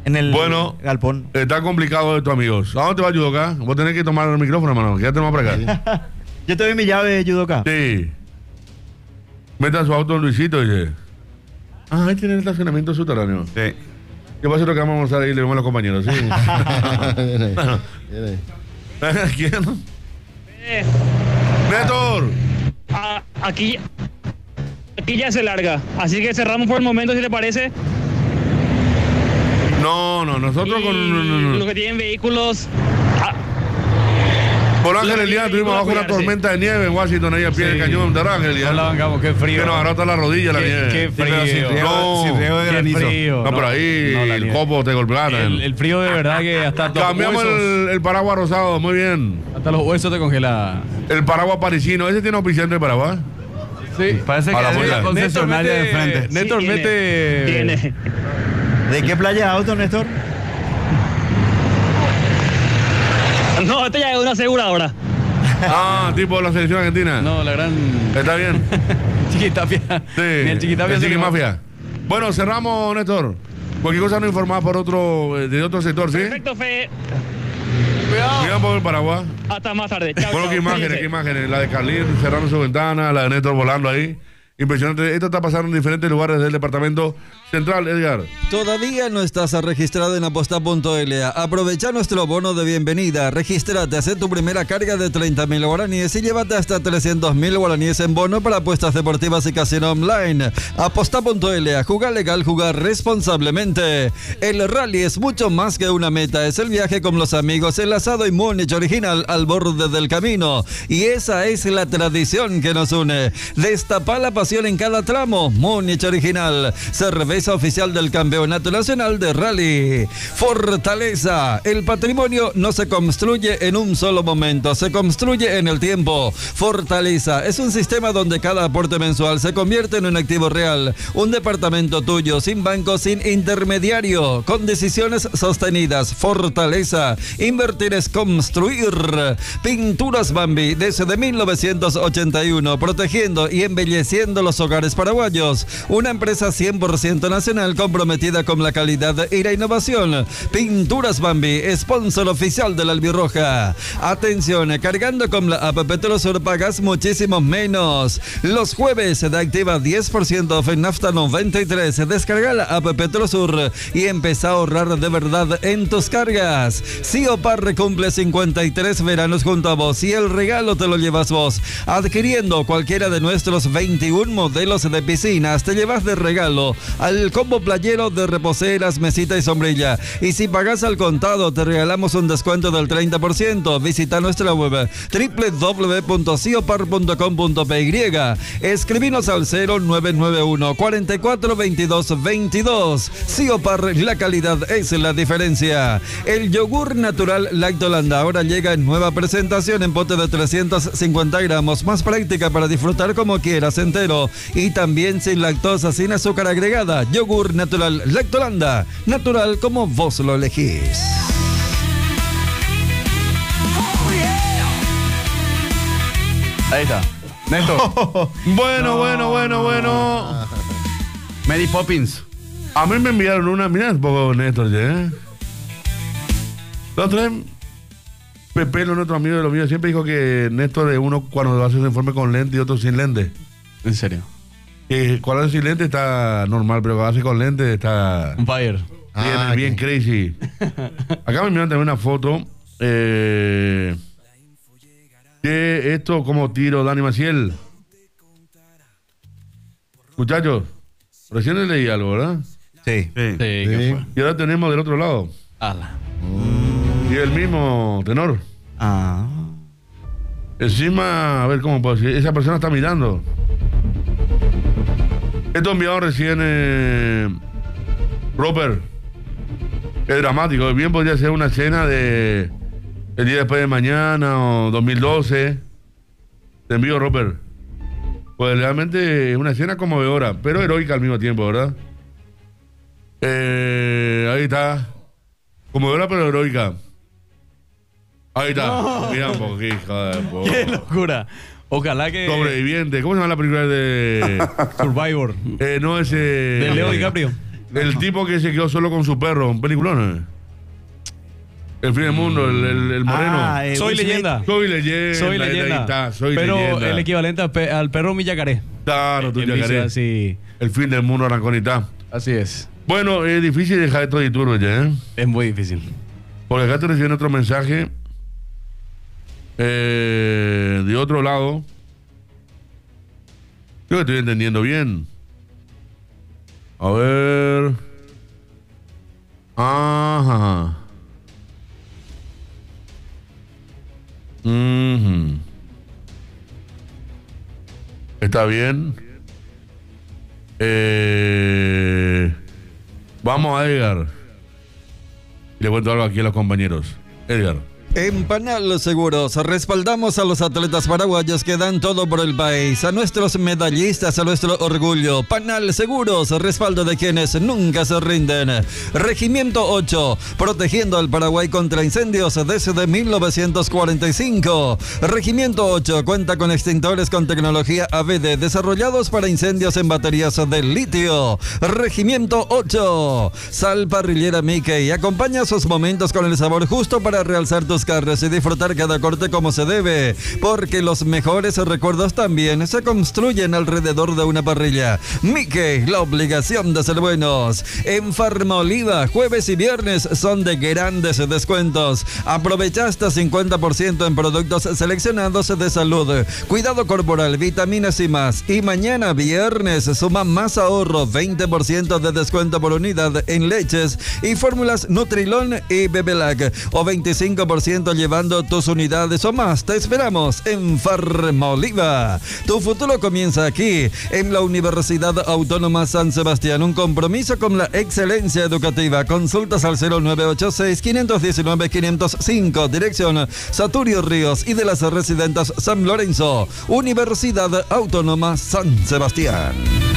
en el Bueno, galpón. Está complicado esto, amigos. ¿A dónde te va Yudoka? Vos tenés que tomar el micrófono, hermano. Quédate más para acá. Yo te doy mi llave, Yudoka. Sí. Meta su auto en Luisito, dice. Ah, ahí tiene el estacionamiento subterráneo. Sí. ¿Qué pasa? Lo que vamos a almorzar ahí y le vemos a los compañeros, ¿sí? ¿Quién? Néstor. Aquí ya se larga, así que cerramos por el momento, si te parece. No, nosotros Y con... los que tienen vehículos, Por Ángel el día estuvimos bajo una tormenta de nieve en Washington, ahí a pie del cañón de Ángel el día. No la bancamos, qué frío. Que nos agarró hasta la rodilla la nieve. Qué frío. No, sin riego de Qué granizo. frío. No, por ahí No, la el nieve. copo te golpea. El frío de verdad que hasta los Cambiamos huesos, el paraguas rosado, muy bien. hasta los huesos te congela. El paraguas parisino, ¿ese tiene auspiciante de paraguas? Sí. Parece que A la hay bola. una concesionaria de frente. Néstor sí, mete. tiene. ¿De qué playa auto, Néstor? No, esto ya es una aseguradora. Ah, tipo de la selección argentina. No, la gran. ¿Está bien? Chiquitapia. Sí. Ni el Chiquitapia. El se Chiquimafia. Bueno, cerramos, Néstor. Cualquier cosa nos informás por otro, de otro sector, ¿sí? Perfecto, Fe. Mira un poco el paraguas. Hasta más tarde. Chao, Bueno, chao. qué imágenes, Cuídense. qué imágenes. La de Carlín cerrando su ventana, la de Néstor volando ahí. Impresionante. Esto está pasando en diferentes lugares del departamento central, Edgar. ¿Todavía no estás registrado en aposta.la? Aprovecha nuestro bono de bienvenida. Regístrate, haz tu primera carga de 30.000 guaraníes y llévate hasta 300.000 guaraníes en bono para apuestas deportivas y casino online. Aposta.la, jugar legal, jugar responsablemente. El rally es mucho más que una meta, es el viaje con los amigos, el asado y Múnich original al borde del camino. Y esa es la tradición que nos une. Destapa la pasión en cada tramo. Múnich original, cerveza oficial del Campeonato Nacional de Rally. Fortaleza, el patrimonio no se construye en un solo momento, se construye en el tiempo. Fortaleza es un sistema donde cada aporte mensual se convierte en un activo real, un departamento tuyo, sin banco, sin intermediario, con decisiones sostenidas. Fortaleza, invertir es construir. Pinturas Bambi, desde 1981, protegiendo y embelleciendo los hogares paraguayos. Una empresa 100% nacional comprometida con la calidad y la innovación. Pinturas Bambi, sponsor oficial de la Albirroja. Atención, cargando con la app Petrosur pagas muchísimo menos. Los jueves se activa 10% off en Nafta 93. Descarga la app Petrosur y empieza a ahorrar de verdad en tus cargas. Siopar cumple 53 veranos junto a vos y el regalo te lo llevas vos. Adquiriendo cualquiera de nuestros 21 modelos de piscinas, te llevas de regalo al combo playero de reposeras, mesita y sombrilla. Y si pagas al contado, te regalamos un descuento del 30%. Visita nuestra web www.siopar.com.py. Escribinos al 0991 44 22 22. Siopar, la calidad es la diferencia. El yogur natural Lactolanda ahora llega en nueva presentación en pote de 350 gramos, más práctica para disfrutar como quieras entero y también sin lactosa, sin azúcar agregada. Yogur natural Lactolanda, natural como vos lo elegís. Ahí está. Néstor. Bueno. Mary Poppins. A mí me enviaron una, mirá un poco Néstor, ¿eh? La otra vez, Pepe, nuestro amigo de los míos, siempre dijo que Néstor es uno cuando hace su informe con lente y otro sin lente. En serio. Que cuando hace sin lente está normal, pero cuando hace con lente está Un fire. bien crazy. Acá me enviaron también una foto. Que esto como tiro Dani Maciel. Muchachos, recién les leí algo, ¿verdad? Sí. Sí, ¿qué fue? Y ahora tenemos del otro lado. Ala. Y el mismo tenor. Ah. Encima, a ver cómo puedo decir. Esa persona está mirando. Esto enviado recién Roper. Es dramático. Bien podría ser una escena de el día después de mañana o 2012. Te envío, Roper. Pues realmente es una escena conmovedora, pero heroica al mismo tiempo, ¿verdad? Ahí está. Conmovedora pero heroica. Ahí está. No. Mira un poco, hija de po. ¡Qué locura! Ojalá que. Sobreviviente. ¿Cómo se llama la película de Survivor. no ese De Leo DiCaprio. El tipo que se quedó solo con su perro, un peliculón. El fin del mundo, el moreno. Soy Will Smith. leyenda. Soy leyenda. Soy ahí leyenda. está, soy Pero leyenda. el equivalente al perro Millacaré. Claro, tú El ya vicio querés. así. El fin del mundo arranconita. Así es. Bueno, es difícil dejar esto de Iturbe ya, ¿eh? Es muy difícil. Porque acá te reciben otro mensaje de otro lado. Creo que estoy entendiendo bien. A ver. Ajá. Ujú. Está bien. Vamos a Edgar. Y le cuento algo aquí a los compañeros. Edgar. En Panal Seguros respaldamos a los atletas paraguayos que dan todo por el país, a nuestros medallistas, a nuestro orgullo. Panal Seguros, respaldo de quienes nunca se rinden. Regimiento 8, protegiendo al Paraguay contra incendios desde 1945. Regimiento 8 cuenta con extintores con tecnología ABD desarrollados para incendios en baterías de litio. Regimiento 8, sal parrillera Mickey, acompaña sus momentos con el sabor justo para realzar tus carnes y disfrutar cada corte como se debe, porque los mejores recuerdos también se construyen alrededor de una parrilla. Mickey, la obligación de ser buenos. En Farma Oliva, jueves y viernes son de grandes descuentos. Aprovecha hasta 50% en productos seleccionados de salud, cuidado corporal, vitaminas y más. Y mañana viernes suma más ahorro, 20% de descuento por unidad en leches y fórmulas Nutrilon y Bebelac, o 25% llevando tus unidades o más. Te esperamos en Farma Oliva. Tu futuro comienza aquí, en la Universidad Autónoma San Sebastián. Un compromiso con la excelencia educativa. Consultas al 0986-519-505. Dirección Saturio Ríos y de las Residentes San Lorenzo. Universidad Autónoma San Sebastián.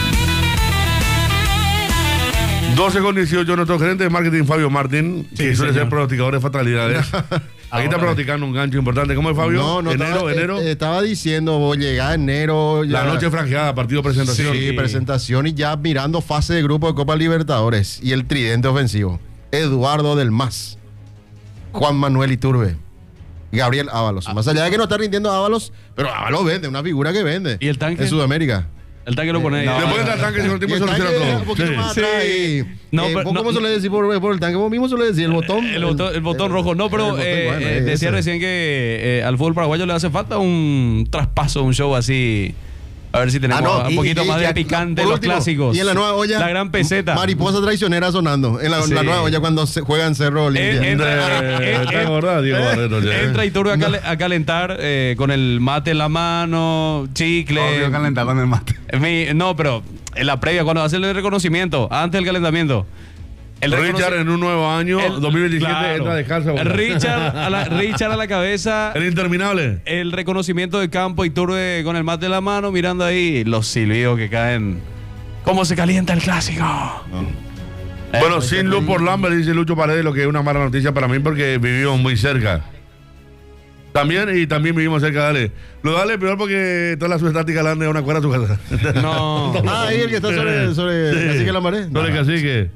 12:18, nuestro gerente de marketing, Fabio Martín, que suele ser pronosticador de fatalidades. Aquí está pronosticando un gancho importante. ¿Cómo es, Fabio? Enero. Estaba diciendo, voy a llegar enero. Ya. La noche franjeada, partido presentación. Sí, presentación y ya mirando fase de grupo de Copa Libertadores y el tridente ofensivo. Eduardo del Mas, Juan Manuel Iturbe, Gabriel Ábalos. Más allá de que no está rindiendo Ábalos, pero Ábalos vende, una figura que vende. ¿Y el tanque? En Sudamérica. El tanque lo pone ahí. Después del tanque, el tiempo Y el soluciona tanque todo. un poquito Sí. más atrás y, No, pero ¿vos no- cómo suele decir por el tanque? Vos mismo suele decir el botón. El botón rojo. No, pero el botón, bueno, decía ese. recién que al fútbol paraguayo le hace falta un traspaso, un show así. A ver si tenemos un poquito más de picante en por los último, clásicos. Y en la nueva olla. La gran peseta. Mariposa traicionera sonando. En la Sí. nueva olla cuando se juegan Cerro Olimpia. ¿Está acordado, Diego Barreto? ya, Entra Iturbe a calentar con el mate en la mano, chicle. Obvio, calentar con el mate. No, pero en la previa, cuando hace el reconocimiento, antes del calentamiento. Richard en un nuevo año, 2027, claro. entra a dejarse. Richard a la cabeza. El interminable. El reconocimiento de campo, Iturbe con el mate en la mano, mirando ahí los silbidos que caen. ¿Cómo se calienta el clásico? Bueno, sin luz por Lambert, dice Lucho Paredes, lo que es una mala noticia para mí porque vivimos muy cerca. También vivimos cerca de Ale. Lo de Ale peor porque toda la subestática la anda a una cuadra a su casa. No. Ah, ahí el que está sobre Sí. Cacique la Maré. Sobre Cacique.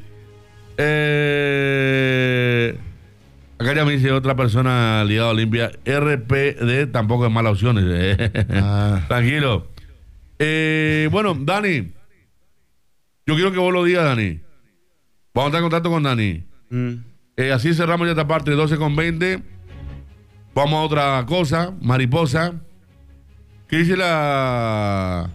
Acá ya me dice otra persona ligada a Olimpia. RPD tampoco es mala opción. Tranquilo. Bueno, Dani. Yo quiero que vos lo digas, Dani. Vamos a estar en contacto con Dani. Así cerramos ya esta parte, 12:20. Vamos a otra cosa, mariposa. ¿Qué dice la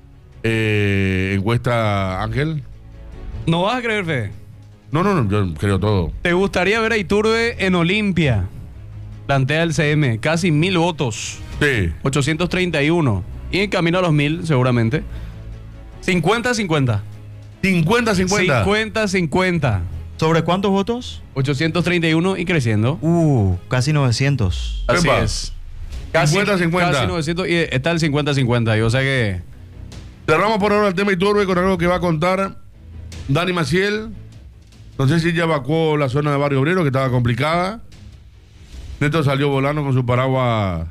encuesta, Ángel? ¿No vas a creer, Fede? No, yo creo todo. ¿Te gustaría ver a Iturbe en Olimpia? Plantea el CM, casi 1000 votos. Sí. 831. Y en camino a los 1000, seguramente. 50-50. 50-50. 50-50. ¿Sobre cuántos votos? 831 y creciendo. Casi 900. Así Epa. es. Casi 50-50. Casi 900 y está el 50-50. Y o sea que... Cerramos por ahora el tema Iturbe con algo que va a contar Dani Maciel. No sé si ya evacuó la zona de Barrio Obrero, que estaba complicada. Neto salió volando con su paraguas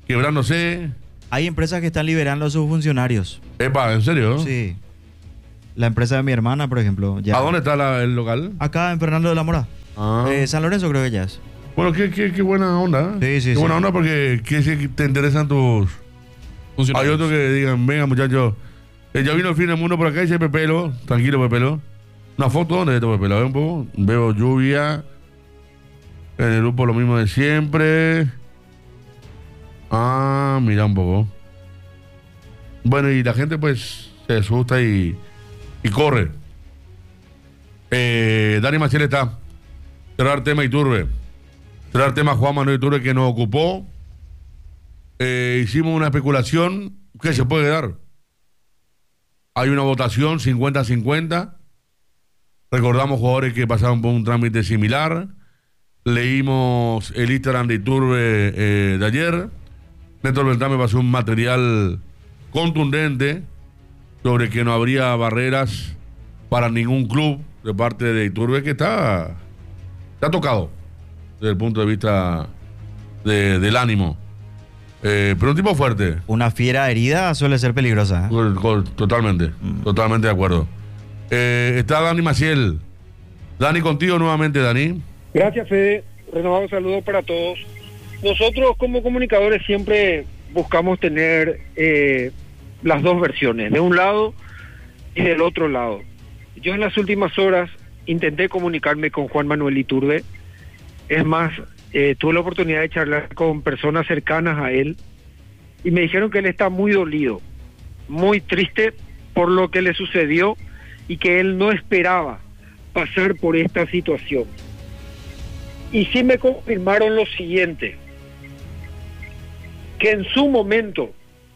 quebrándose. Hay empresas que están liberando a sus funcionarios. Epa, ¿en serio? Sí. La empresa de mi hermana, por ejemplo. Ya. ¿A dónde está el local? Acá en Fernando de la Mora. Ah. San Lorenzo creo que ya es. Bueno, qué buena onda. Sí, sí, Qué sí. buena onda porque quiere decir que te interesan tus... Hay Funcionarios. otros que digan, venga muchachos, ya vino el fin del mundo por acá y dice Pepelo, tranquilo Pepelo. Una foto, ¿dónde está Pepelo? A ver un poco. Veo lluvia. En el grupo lo mismo de siempre. Ah, mira un poco. Bueno, y la gente pues se asusta y corre. Dani Maciel está. Cerrar tema Iturbe. Cerrar tema Juan Manuel Iturbe que nos ocupó. Hicimos una especulación que se puede dar. Hay una votación 50-50. Recordamos jugadores que pasaron por un trámite similar. Leímos el Instagram de Iturbe de ayer. Néstor Beltrán me pasó un material contundente sobre que no habría barreras para ningún club de parte de Iturbe, que está tocado desde el punto de vista del ánimo. Pero un tipo fuerte. Una fiera herida suele ser peligrosa. Totalmente de acuerdo. Está Dani Maciel. Dani, contigo nuevamente, Dani. Gracias, Fede. Renovado saludo para todos. Nosotros como comunicadores siempre buscamos tener las dos versiones, de un lado y del otro lado. Yo en las últimas horas intenté comunicarme con Juan Manuel Iturbe. Es más, tuve la oportunidad de charlar con personas cercanas a él y me dijeron que él está muy dolido, muy triste por lo que le sucedió y que él no esperaba pasar por esta situación. Y sí me confirmaron lo siguiente, que en su momento,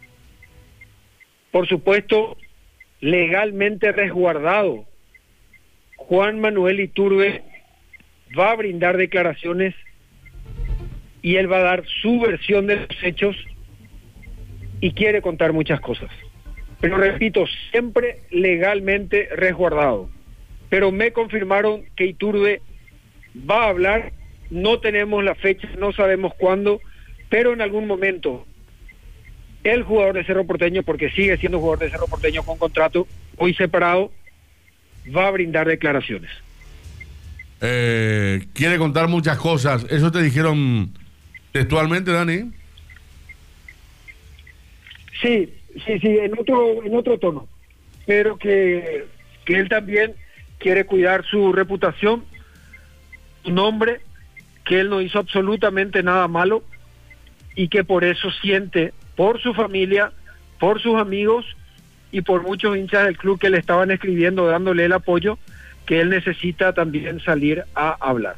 por supuesto, legalmente resguardado, Juan Manuel Iturbe va a brindar declaraciones y él va a dar su versión de los hechos y quiere contar muchas cosas. Pero repito, siempre legalmente resguardado. Pero me confirmaron que Iturbe va a hablar, no tenemos la fecha, no sabemos cuándo, pero en algún momento el jugador de Cerro Porteño, porque sigue siendo jugador de Cerro Porteño con contrato, hoy separado, va a brindar declaraciones. Quiere contar muchas cosas. ¿Eso te dijeron textualmente, Dani? Sí, en otro tono. Pero que él también quiere cuidar su reputación, su nombre, que él no hizo absolutamente nada malo y que por eso siente, por su familia, por sus amigos y por muchos hinchas del club que le estaban escribiendo, dándole el apoyo, que él necesita también salir a hablar.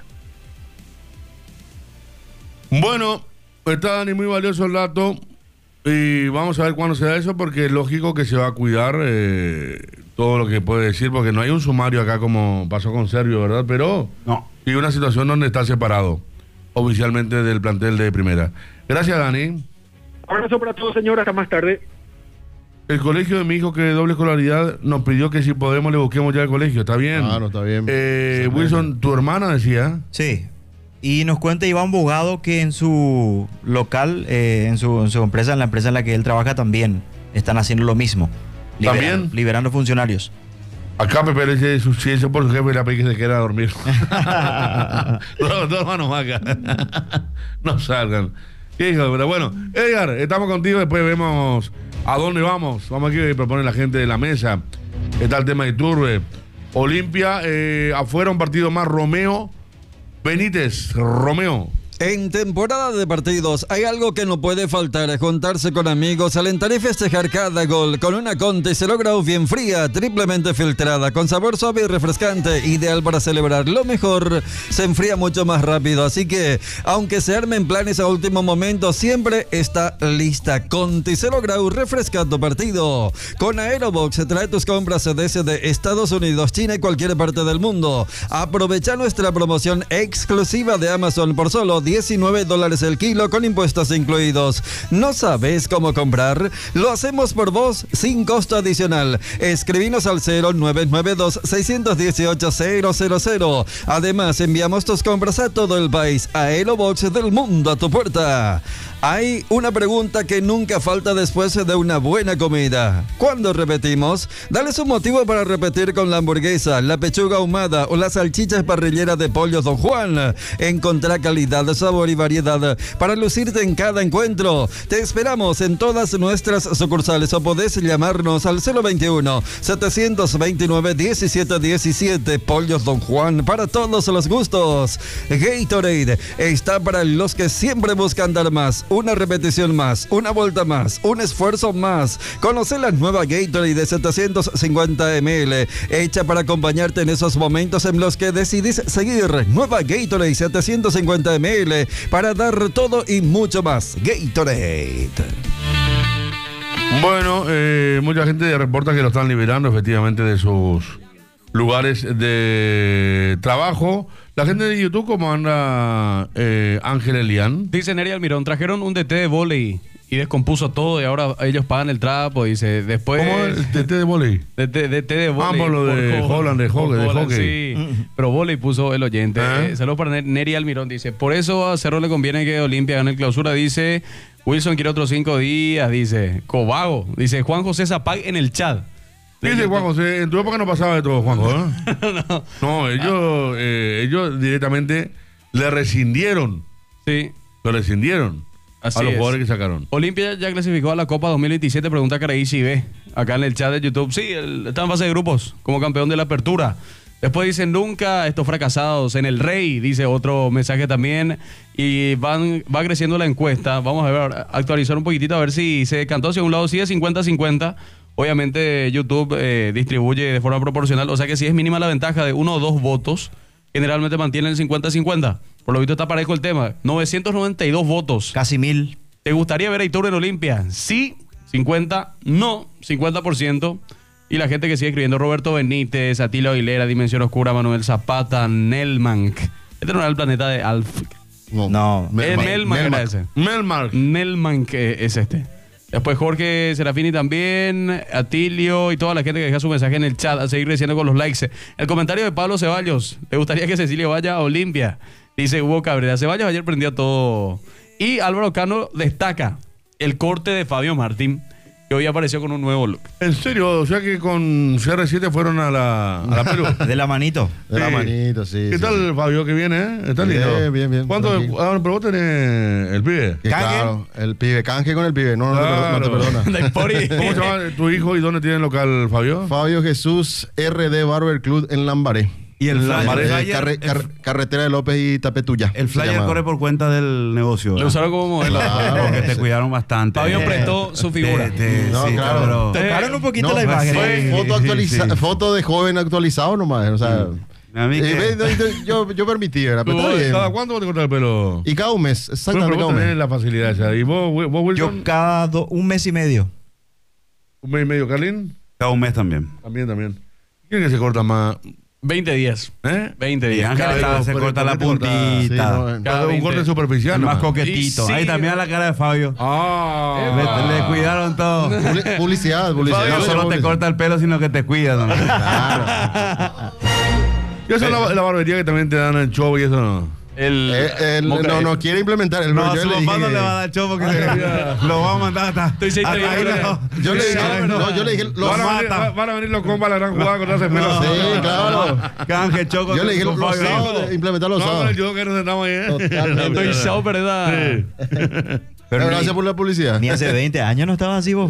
Bueno, está Dani, muy valioso el dato y vamos a ver cuándo se da eso, porque es lógico que se va a cuidar todo lo que puede decir, porque no hay un sumario acá como pasó con Servio, ¿verdad? Pero No. y una situación donde está separado oficialmente del plantel de primera. Gracias, Dani. Abrazo para todos, señor, hasta más tarde. El colegio de mi hijo, que de doble escolaridad, nos pidió que si podemos le busquemos ya el colegio. ¿Está bien? Ah, no, está bien. Wilson, tu hermana decía. Sí. Y nos cuenta Iván Bogado que en su local, en su empresa, en la empresa en la que él trabaja también, están haciendo lo mismo. ¿También? Liberando funcionarios. Acá Pepe le dice su ciencia por su jefe y la pedí que se queda a dormir. Dos manos acá. No salgan. ¿Qué hijo? Pero bueno, Edgar, estamos contigo, después vemos a dónde vamos. Vamos aquí a proponer la gente de la mesa. Está el tema de Iturbe. Olimpia, afuera un partido más. Romeo Benítez. Romeo. En temporada de partidos hay algo que no puede faltar: juntarse con amigos, alentar y festejar cada gol con una Conti Cero Grau bien fría, triplemente filtrada, con sabor suave y refrescante, ideal para celebrar. Lo mejor, se enfría mucho más rápido, así que aunque se armen planes a último momento, siempre está lista. Conti Cero Grau refresca tu partido. Con Aerobox trae tus compras desde Estados Unidos, China y cualquier parte del mundo. Aprovecha nuestra promoción exclusiva de Amazon por solo $19 el kilo con impuestos incluidos. ¿No sabes cómo comprar? Lo hacemos por vos sin costo adicional. Escribinos al 0992-618-000. Además, enviamos tus compras a todo el país. Aerobox del mundo a tu puerta. Hay una pregunta que nunca falta después de una buena comida. ¿Cuándo repetimos? Dale un motivo para repetir con la hamburguesa, la pechuga ahumada o las salchichas parrilleras de Pollos Don Juan. Encontrá calidad, sabor y variedad para lucirte en cada encuentro. Te esperamos en todas nuestras sucursales o podés llamarnos al 021-729-1717. Pollos Don Juan, para todos los gustos. Gatorade está para los que siempre buscan dar más. Una repetición más, una vuelta más, un esfuerzo más. Conoce la nueva Gatorade de 750 ml, hecha para acompañarte en esos momentos en los que decidís seguir. Nueva Gatorade 750 ml, para dar todo y mucho más. Gatorade. Bueno, mucha gente reporta que lo están liberando efectivamente de sus lugares de trabajo. La gente de YouTube, ¿cómo anda Ángel Elián? Dice Neri Almirón, trajeron un DT de vóley y descompuso todo y ahora ellos pagan el trapo. Dice, después... ¿Cómo es el DT de vóley? DT de vóley. Por lo de Holland, de hockey. Sí, pero vóley puso el oyente. Saludos para Neri Almirón. Dice, por eso a Cerro le conviene que Olimpia gane el clausura. Dice, Wilson quiere otros 5 días. Dice, Cobago. Dice, Juan José Zapag en el chat. ¿Qué dice Juan José? En tu época no pasaba de todo, Juanjo, ¿eh? No, ellos directamente le rescindieron. Sí. Lo rescindieron Así a los es. jugadores que sacaron. Olimpia ya clasificó a la Copa 2027, pregunta Caraí si ve. Acá en el chat de YouTube. Sí, está en fase de grupos como campeón de la apertura. Después dicen nunca estos fracasados en el Rey, dice otro mensaje también. Y va creciendo la encuesta. Vamos a ver, actualizar un poquitito a ver si se cantó hacia un lado. Sigue 50-50. Obviamente YouTube distribuye de forma proporcional, o sea que si es mínima la ventaja de 1 o 2 votos, generalmente mantienen el 50-50. Por lo visto está parejo el tema. 992 votos. Casi 1000. ¿Te gustaría ver a Iturbe en Olimpia? Sí, 50, no, 50%. Y la gente que sigue escribiendo, Roberto Benítez, Atila Aguilera, Dimensión Oscura, Manuel Zapata, Nelmank. Este no era el planeta de Alf. No. Nelmank era ese. Nelmank es este. Después Jorge Serafini también, Atilio y toda la gente que deja su mensaje en el chat, a seguir creciendo con los likes. El comentario de Pablo Ceballos, ¿te gustaría que Cecilio vaya a Olimpia? Dice Hugo Cabrera. Ceballos ayer prendió todo. Y Álvaro Cano destaca el corte de Fabio Martín, que hoy apareció con un nuevo look. ¿En serio? O sea que con CR7 fueron a la Perú. De la manito. De la manito, sí. ¿Qué tal, Fabio, que viene? Está lindo. Bien. ¿Cuánto? Pero vos tenés el pibe. Claro, el pibe, canje con el pibe. No te perdona. ¿Cómo se llama tu hijo y dónde tiene el local, Fabio? Fabio Jesús, RD Barber Club en Lambaré. Y el flyer, carretera de López y Tapetuya. el flyer corre por cuenta del negocio. Lo usaron como modelo. Claro, Porque te cuidaron bastante. Fabio prestó su figura. No, sí, claro. Tocaron un poquito No, la imagen. fue foto de joven actualizado nomás. O sea, A mí que- yo permití, ¿verdad? Pero está bien. ¿Cada cuánto te cortas el pelo? Y cada un mes, Bueno, exactamente pero cada vos un tenés mes. la facilidad esa. ¿Y vos Wilson? Yo cada un mes y medio. ¿Un mes y medio, Carlín? cada un mes también. También. ¿Quién es que se corta más? 20 días. 20 Y días. Ángel Claro, se pero corta la ¿por qué te cortas? puntita. Sí, no, Cada Un 20. corte superficial. El más nomás. coquetito. Y sí. Ahí también la cara de Fabio. Le Ah. cuidaron todo. Publicidad. No solo te corta el pelo, sino que te cuida también. Claro. ¿Y esa es la barbería que también te dan en show y eso no? No quiere implementar. No, Yo su le papá no dije- le va a dar show porque lo va a mandar hasta. Estoy ahí lejos. Yo le dije, los mata. Van a venir los compas a la gran jugada a cortarse el pelo. Sí, claro. Canje choco. Yo le dije con los Fabio. sábados, implementar los No, con el sábados. judo que nos sentamos ahí, ¿eh? Totalmente. Estoy show, ¿verdad? Sí. Pero gracias por la publicidad. Ni hace 20 años no estaba así, vos.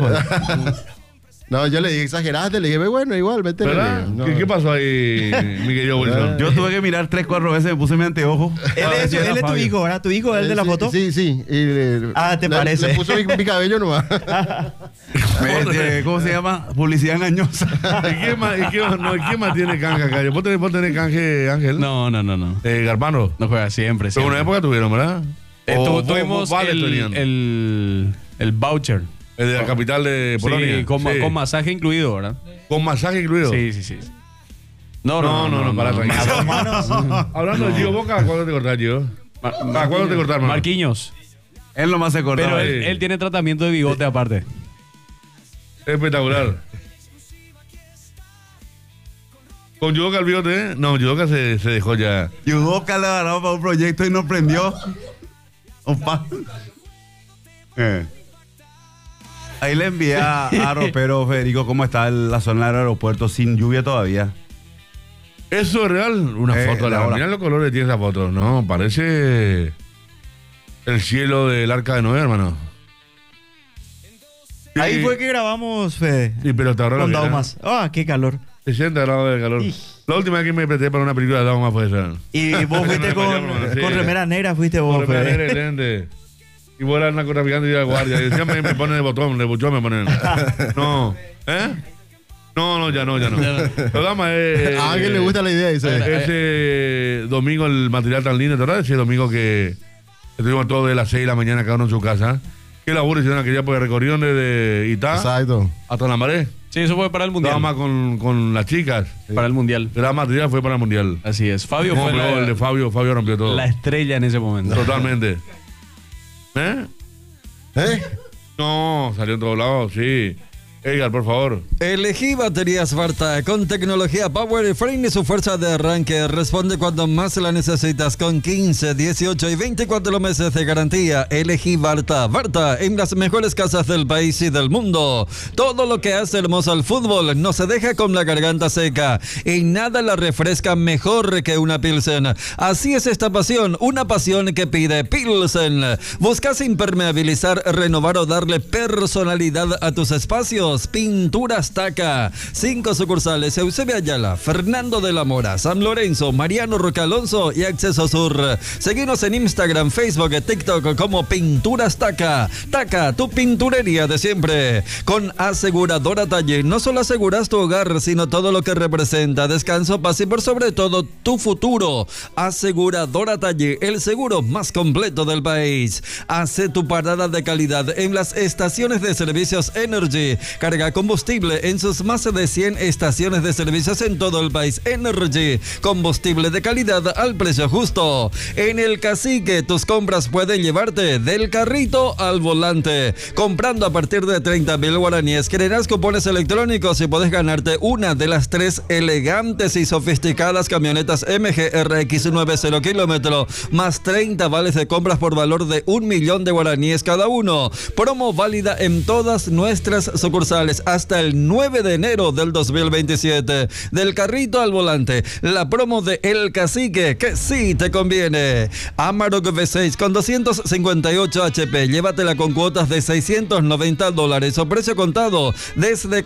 No, yo le dije, exageraste, le dije, bueno, igual, vete. ¿Verdad? No. ¿Qué pasó ahí, mi querido Wilson? Yo tuve que mirar 3-4 veces, me puse mi anteojo. Él es tu hijo, ¿verdad? ¿Tu hijo es el de la foto? Sí. ¿te parece? Le puso mi cabello nomás. ¿Cómo se llama? Publicidad engañosa. ¿Y quién más tiene canje acá? ¿Vos tenés canje, Ángel? No. Garpano. No juega siempre. Pero una época tuvieron, ¿verdad? Tuvimos el voucher. El de la capital de Polonia. Sí, con masaje incluido, ¿verdad? ¿Con masaje incluido? Sí. No, para tranquilo. Hablando de Gio Boca, ¿cuándo te cortás, Gio? ¿A cuándo te cortaron? Marquinhos. Él nomás se cortaba. Pero ahí. él tiene tratamiento de bigote aparte. Espectacular. Con Yudoka el bigote, ¿eh? No, Yudoka se dejó ya. Yudoka le agarró para un proyecto y no prendió. Opa. Ahí le envié a Ropero Federico cómo está la zona del aeropuerto sin lluvia todavía. ¿Eso es real? Una foto de la hora. Mirá los colores que tiene esa foto. No, parece el cielo del Arca de Noé, hermano. Ahí Sí. fue que grabamos, Fede. Sí, pero te ahorró Con la vida. Daumas. Ah, qué calor. 60 grados de calor. La última vez que me presté para una película de Daumas fue esa. Y vos fuiste con Sí. remera negra, fuiste vos, Por Fede. el lente. Y vos eras narcotraficante y de la guardia. Y decían, me ponen de botón, de buchón me ponen. No. ¿Eh? No, ya no. Pero Daumas es... A alguien le gusta la idea, dice. Ese domingo el material tan lindo, ¿verdad? Ese domingo que estuvimos todos de las 6 de la mañana cada uno en su casa. Qué laburo hicieron aquella porque recorrieron desde Itá Exacto. hasta la Maré. Sí, eso fue para el Mundial. Daumas con las chicas. Para el Mundial. Gran material fue para el Mundial. Así es. Fabio No, fue pero el de Fabio rompió todo. la estrella en ese momento. Totalmente. ¿Eh? ¿Eh? No, salió en todos lados, sí. Edgar, por favor. Elegí baterías Varta con tecnología Power Frame y su fuerza de arranque. Responde cuando más la necesitas con 15, 18 y 24 meses de garantía. Elegí Varta. Varta en las mejores casas del país y del mundo. Todo lo que hace hermoso al fútbol no se deja con la garganta seca y nada la refresca mejor que una Pilsen. Así es esta pasión, una pasión que pide Pilsen. ¿Buscas impermeabilizar, renovar o darle personalidad a tus espacios? Pinturas Taca. 5 sucursales: Eusebio Ayala, Fernando de la Mora, San Lorenzo, Mariano Roque Alonso y Acceso Sur. Seguinos en Instagram, Facebook y TikTok como Pinturas Taca. Taca, tu pinturería de siempre. Con Aseguradora Talle, no solo aseguras tu hogar, sino todo lo que representa descanso, paz y por sobre todo tu futuro. Aseguradora Talle, el seguro más completo del país. Hace tu parada de calidad en las estaciones de servicios Energy. Carga combustible en sus más de 100 estaciones de servicios en todo el país. Energy, combustible de calidad al precio justo. En el Cacique, tus compras pueden llevarte del carrito al volante. Comprando a partir de 30.000 guaraníes, creerás cupones electrónicos y puedes ganarte una de las 3 elegantes y sofisticadas camionetas MG RX 90 kilómetros, más 30 vales de compras por valor de 1.000.000 de guaraníes cada uno. Promo válida en todas nuestras sucursales hasta el 9 de enero del 2027. Del carrito al volante, la promo de El Cacique, que sí te conviene. Amarok V6 con 258 HP, llévatela con cuotas de $690 o precio contado desde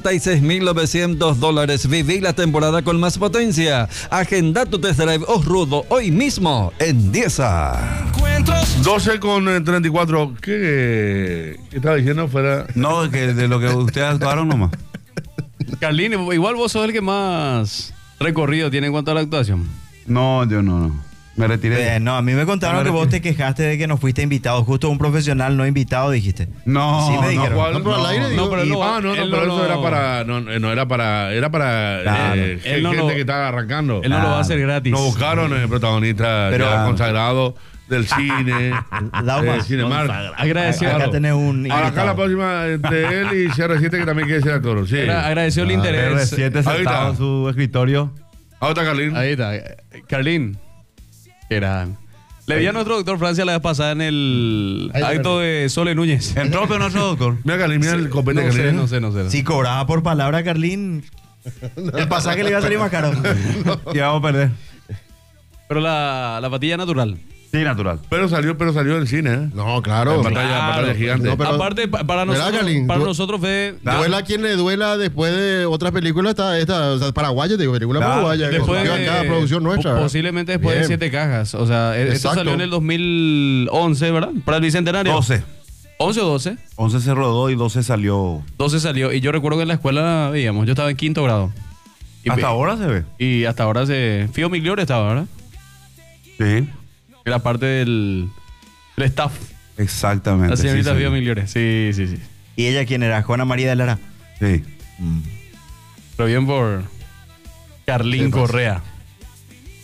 $46.900. Viví la temporada con más potencia. Agenda tu test drive Osrudo hoy mismo en Dieza. 12 con 34. ¿Qué estaba diciendo? Fuera. No, que de lo que ustedes actuaron nomás. Carlín, igual vos sos el que más recorrido tiene en cuanto a la actuación. No, yo no. Me retiré. No, a mí me contaron que vos te quejaste de que no fuiste invitado. Justo un profesional no invitado, dijiste. No, Sí me dijeron. ¿cuál? No, pero al aire, digo. No, pero él no va- no, él pero no eso lo- era para. No era para. Claro. Él no gente lo- que estaba arrancando. Él no lo va a hacer gratis. No buscaron protagonistas Pero- ya consagrados del cine. Daumas, Cinemark. Agradeció, Acá tenés un Ahora, acá invitado. la próxima entre él y CR7 que también quiere ser actor. Sí. agradeció el interés. R7 Ahí sentado está. en su escritorio. Ahora está Carlín. Ahí está. Carlín. Era. Le vi a nuestro doctor Francia la vez pasada en el acto de Sole Núñez. Entró pero nuestro doctor. Mira Carlín, mira el copete de No sé, Carlín. no sé. Si cobraba por palabra, Carlín, el pasaje le iba a salir más caro. Y vamos a perder. Pero la patilla natural. Sí, natural. Pero salió en cine, ¿eh? No, claro. En pantalla gigante. No, pero- Aparte, para ¿Verdad, nosotros, Carlín? Fede, Duela a quien le duela después de otras películas, esta o sea, paraguaya, te digo, película Claro, paraguaya. después que de, cada producción nuestra. ¿verdad? posiblemente después de Bien. 7 cajas. O sea, esto Exacto. salió en el 2011, ¿verdad? Para el Bicentenario. 12. 11 o 12. 11 se rodó y 12 salió. 12 salió. Y yo recuerdo que en la escuela veíamos. Yo estaba en 5º grado. Y Hasta ahora se ve. Y hasta ahora Fío Migliore estaba, ¿verdad? Sí. Era parte del staff. Exactamente. La señorita sí, Fío sí. Migliore. Sí. ¿Y ella quién era? Juana María de Lara. Sí. Pero bien por Carlín Correa.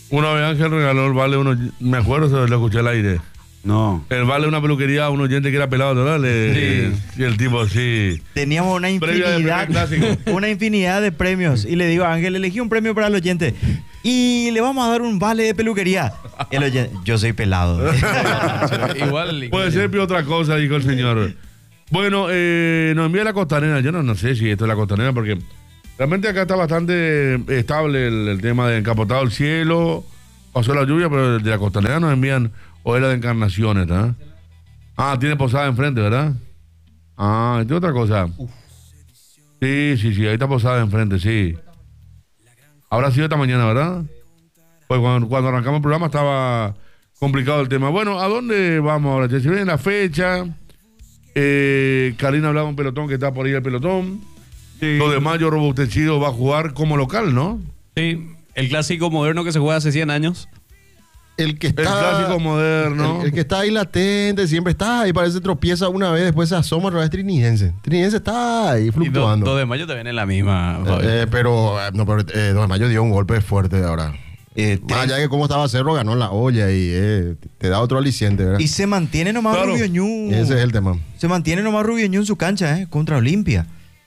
Una vez Ángel regaló el vale uno, me acuerdo, se lo escuché al aire. No. El vale una peluquería a un oyente que era pelado, ¿verdad? Y el tipo, sí. Teníamos una Previa del primer clásico. una infinidad de premios. Y le digo a Ángel, elegí un premio para el oyente. Y le vamos a dar un vale de peluquería. El oyente, yo soy pelado. Igual. Puede ser otra cosa, dijo el señor. Bueno, nos envía la costanera. Yo no sé si esto es la costanera, porque realmente acá está bastante estable el tema de encapotado el cielo. Pasó la lluvia, pero de la costanera nos envían hoguera de Encarnaciones, ¿verdad? Ah, tiene posada enfrente, ¿verdad? Ah, esta es otra cosa. Sí, ahí está posada enfrente, sí. Habrá sido esta mañana, ¿verdad? Pues cuando arrancamos el programa estaba complicado el tema. Bueno, ¿a dónde vamos ahora? Se viene la fecha. Karina hablaba de un pelotón que está por ahí el pelotón. Sí. 2 de mayo, Robustecido va a jugar como local, ¿no? Sí, el clásico moderno que se juega hace 100 años. El que El está. clásico moderno. El que está ahí latente, siempre está ahí, parece tropieza una vez, después se asoma otra vez Trinidense. Trinidense está ahí Y 2 fluctuando. de mayo te viene la misma. Pero 2 de mayo dio un golpe fuerte ahora. Más allá de que cómo estaba Cerro, ganó la olla y te da otro aliciente, ¿verdad? Y se mantiene nomás Claro. Rubio Ñu. Ese es el tema. Se mantiene nomás Rubio Ñu en su cancha, contra Olimpia.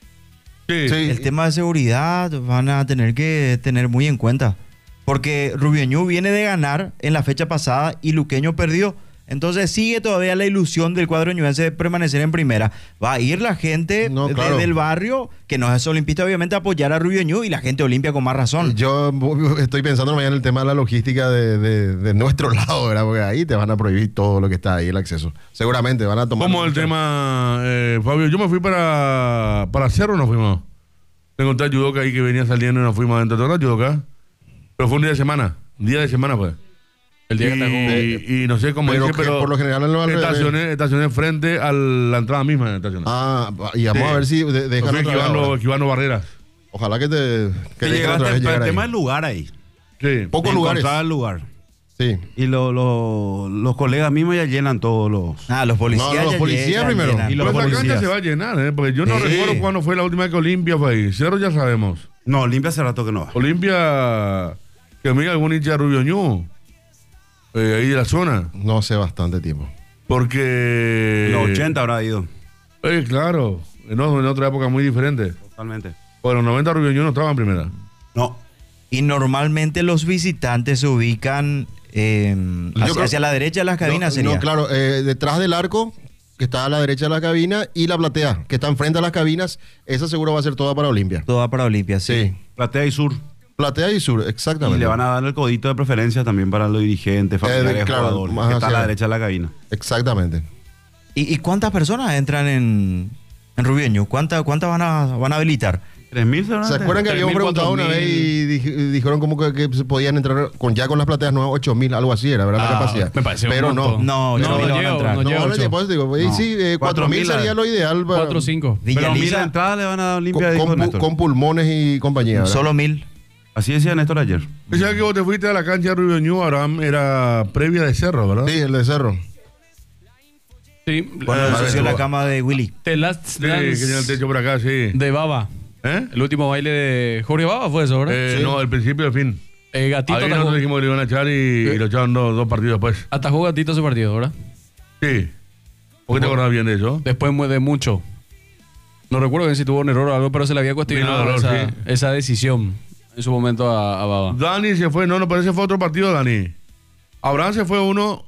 Sí. Sí. El tema de seguridad van a tener que tener muy en cuenta. Porque Rubio Ñu viene de ganar en la fecha pasada y Luqueño perdió. Entonces sigue todavía la ilusión del cuadro ñuense de permanecer en primera. Va a ir la gente claro. del barrio, que no es olimpista, obviamente, a apoyar a Rubio Ñu y la gente Olimpia con más razón. Yo estoy pensando mañana en el tema de la logística de nuestro lado, ¿verdad? Porque ahí te van a prohibir todo lo que está ahí, el acceso. Seguramente van a tomar. ¿Cómo el tema, Fabio? Yo me fui para Cerro, nos fuimos. Tengo un tal judoka ahí que venía saliendo y nos fuimos adentro de la judoka. Pero fue un día de semana. Pues. El día que te Y no sé cómo Pero dice, que pero por lo general no va al revés. estacioné frente a la entrada misma de estacionar. Y vamos a ver si dejan Fui otra vez ahora. esquivando barreras. Ojalá que dejen otra Llegaste, vez pero llegar el ahí. tema del lugar ahí. Sí. Pocos lugares. Encontrar el lugar. Sí. Y los colegas mismos ya llenan todos los... Los policías. No, los ya policías llegan, primero. llenan. Y los Pero esa cancha policías. se va a llenar, porque yo no Sí. recuerdo cuándo fue la última vez que Olimpia fue ahí. Cerro ya sabemos. No, limpia hace rato que no va. Olimpia, que mira algún hincha de Rubio Ñu, ahí de la zona. No sé bastante tiempo. Porque... Los 80 habrá ido. Claro, en otra época muy diferente. Totalmente. Bueno, los 90 Rubio Ñu no estaba en primera. No. Y normalmente los visitantes se ubican hacia la derecha de las cabinas. No, claro, detrás del arco, que está a la derecha de la cabina, y la platea, que está enfrente a las cabinas, esa seguro va a ser toda para Olimpia. Toda para Olimpia, sí. Sí. Platea y Sur. Platea y sur, exactamente. Y le van a dar el codito de preferencia también para los dirigentes, familiares, claro, jugadores, más que está a la hacia- derecha de la cabina. Exactamente. ¿Y cuántas personas entran en Rubio Ñu? ¿Cuántas van a habilitar? 3.000 se van a ¿Se tener. acuerdan que habíamos 3.000, preguntado una 4.000? vez y dijeron como que se podían entrar con las plateas nuevas 8.000, algo así era, ¿verdad? La capacidad. me parece un Pero no. montón. No, No, 8.000 no van a llego, entrar. no No, llego. ahora ocho. pues, digo, No. sí, 4.000 4.000 sería lo ideal. para- 4 o 5. Pero 1.000 Villaliza, entradas le van a dar limpia, dijo con, Néstor. con pulmones y compañía. ¿verdad? solo 1.000. Así decía Néstor ayer. ¿Sabes que vos te fuiste a la cancha de Rubio Ñu, Abraham? Era previa de Cerro, ¿verdad? Sí, el de Cerro. Sí. Cuando ensució la cama de Willy. The Last Sí, que Dance tiene el techo por acá, sí. de Baba. ¿Eh? El último baile de Jorge Baba fue eso, ¿verdad? No, el principio y el fin. Gatito Ahí atajó, nosotros dijimos que le iban a echar y lo echaron dos partidos después. atajó Gatito ese partido, ¿verdad? Sí. ¿Por qué te acordás bien de eso? Después de mucho. No recuerdo bien si tuvo un error o algo, pero se le había cuestionado Vino dolor, sí. esa decisión en su momento a Baba. Dani se fue, no, parece fue otro partido, Dani. Abraham se fue uno.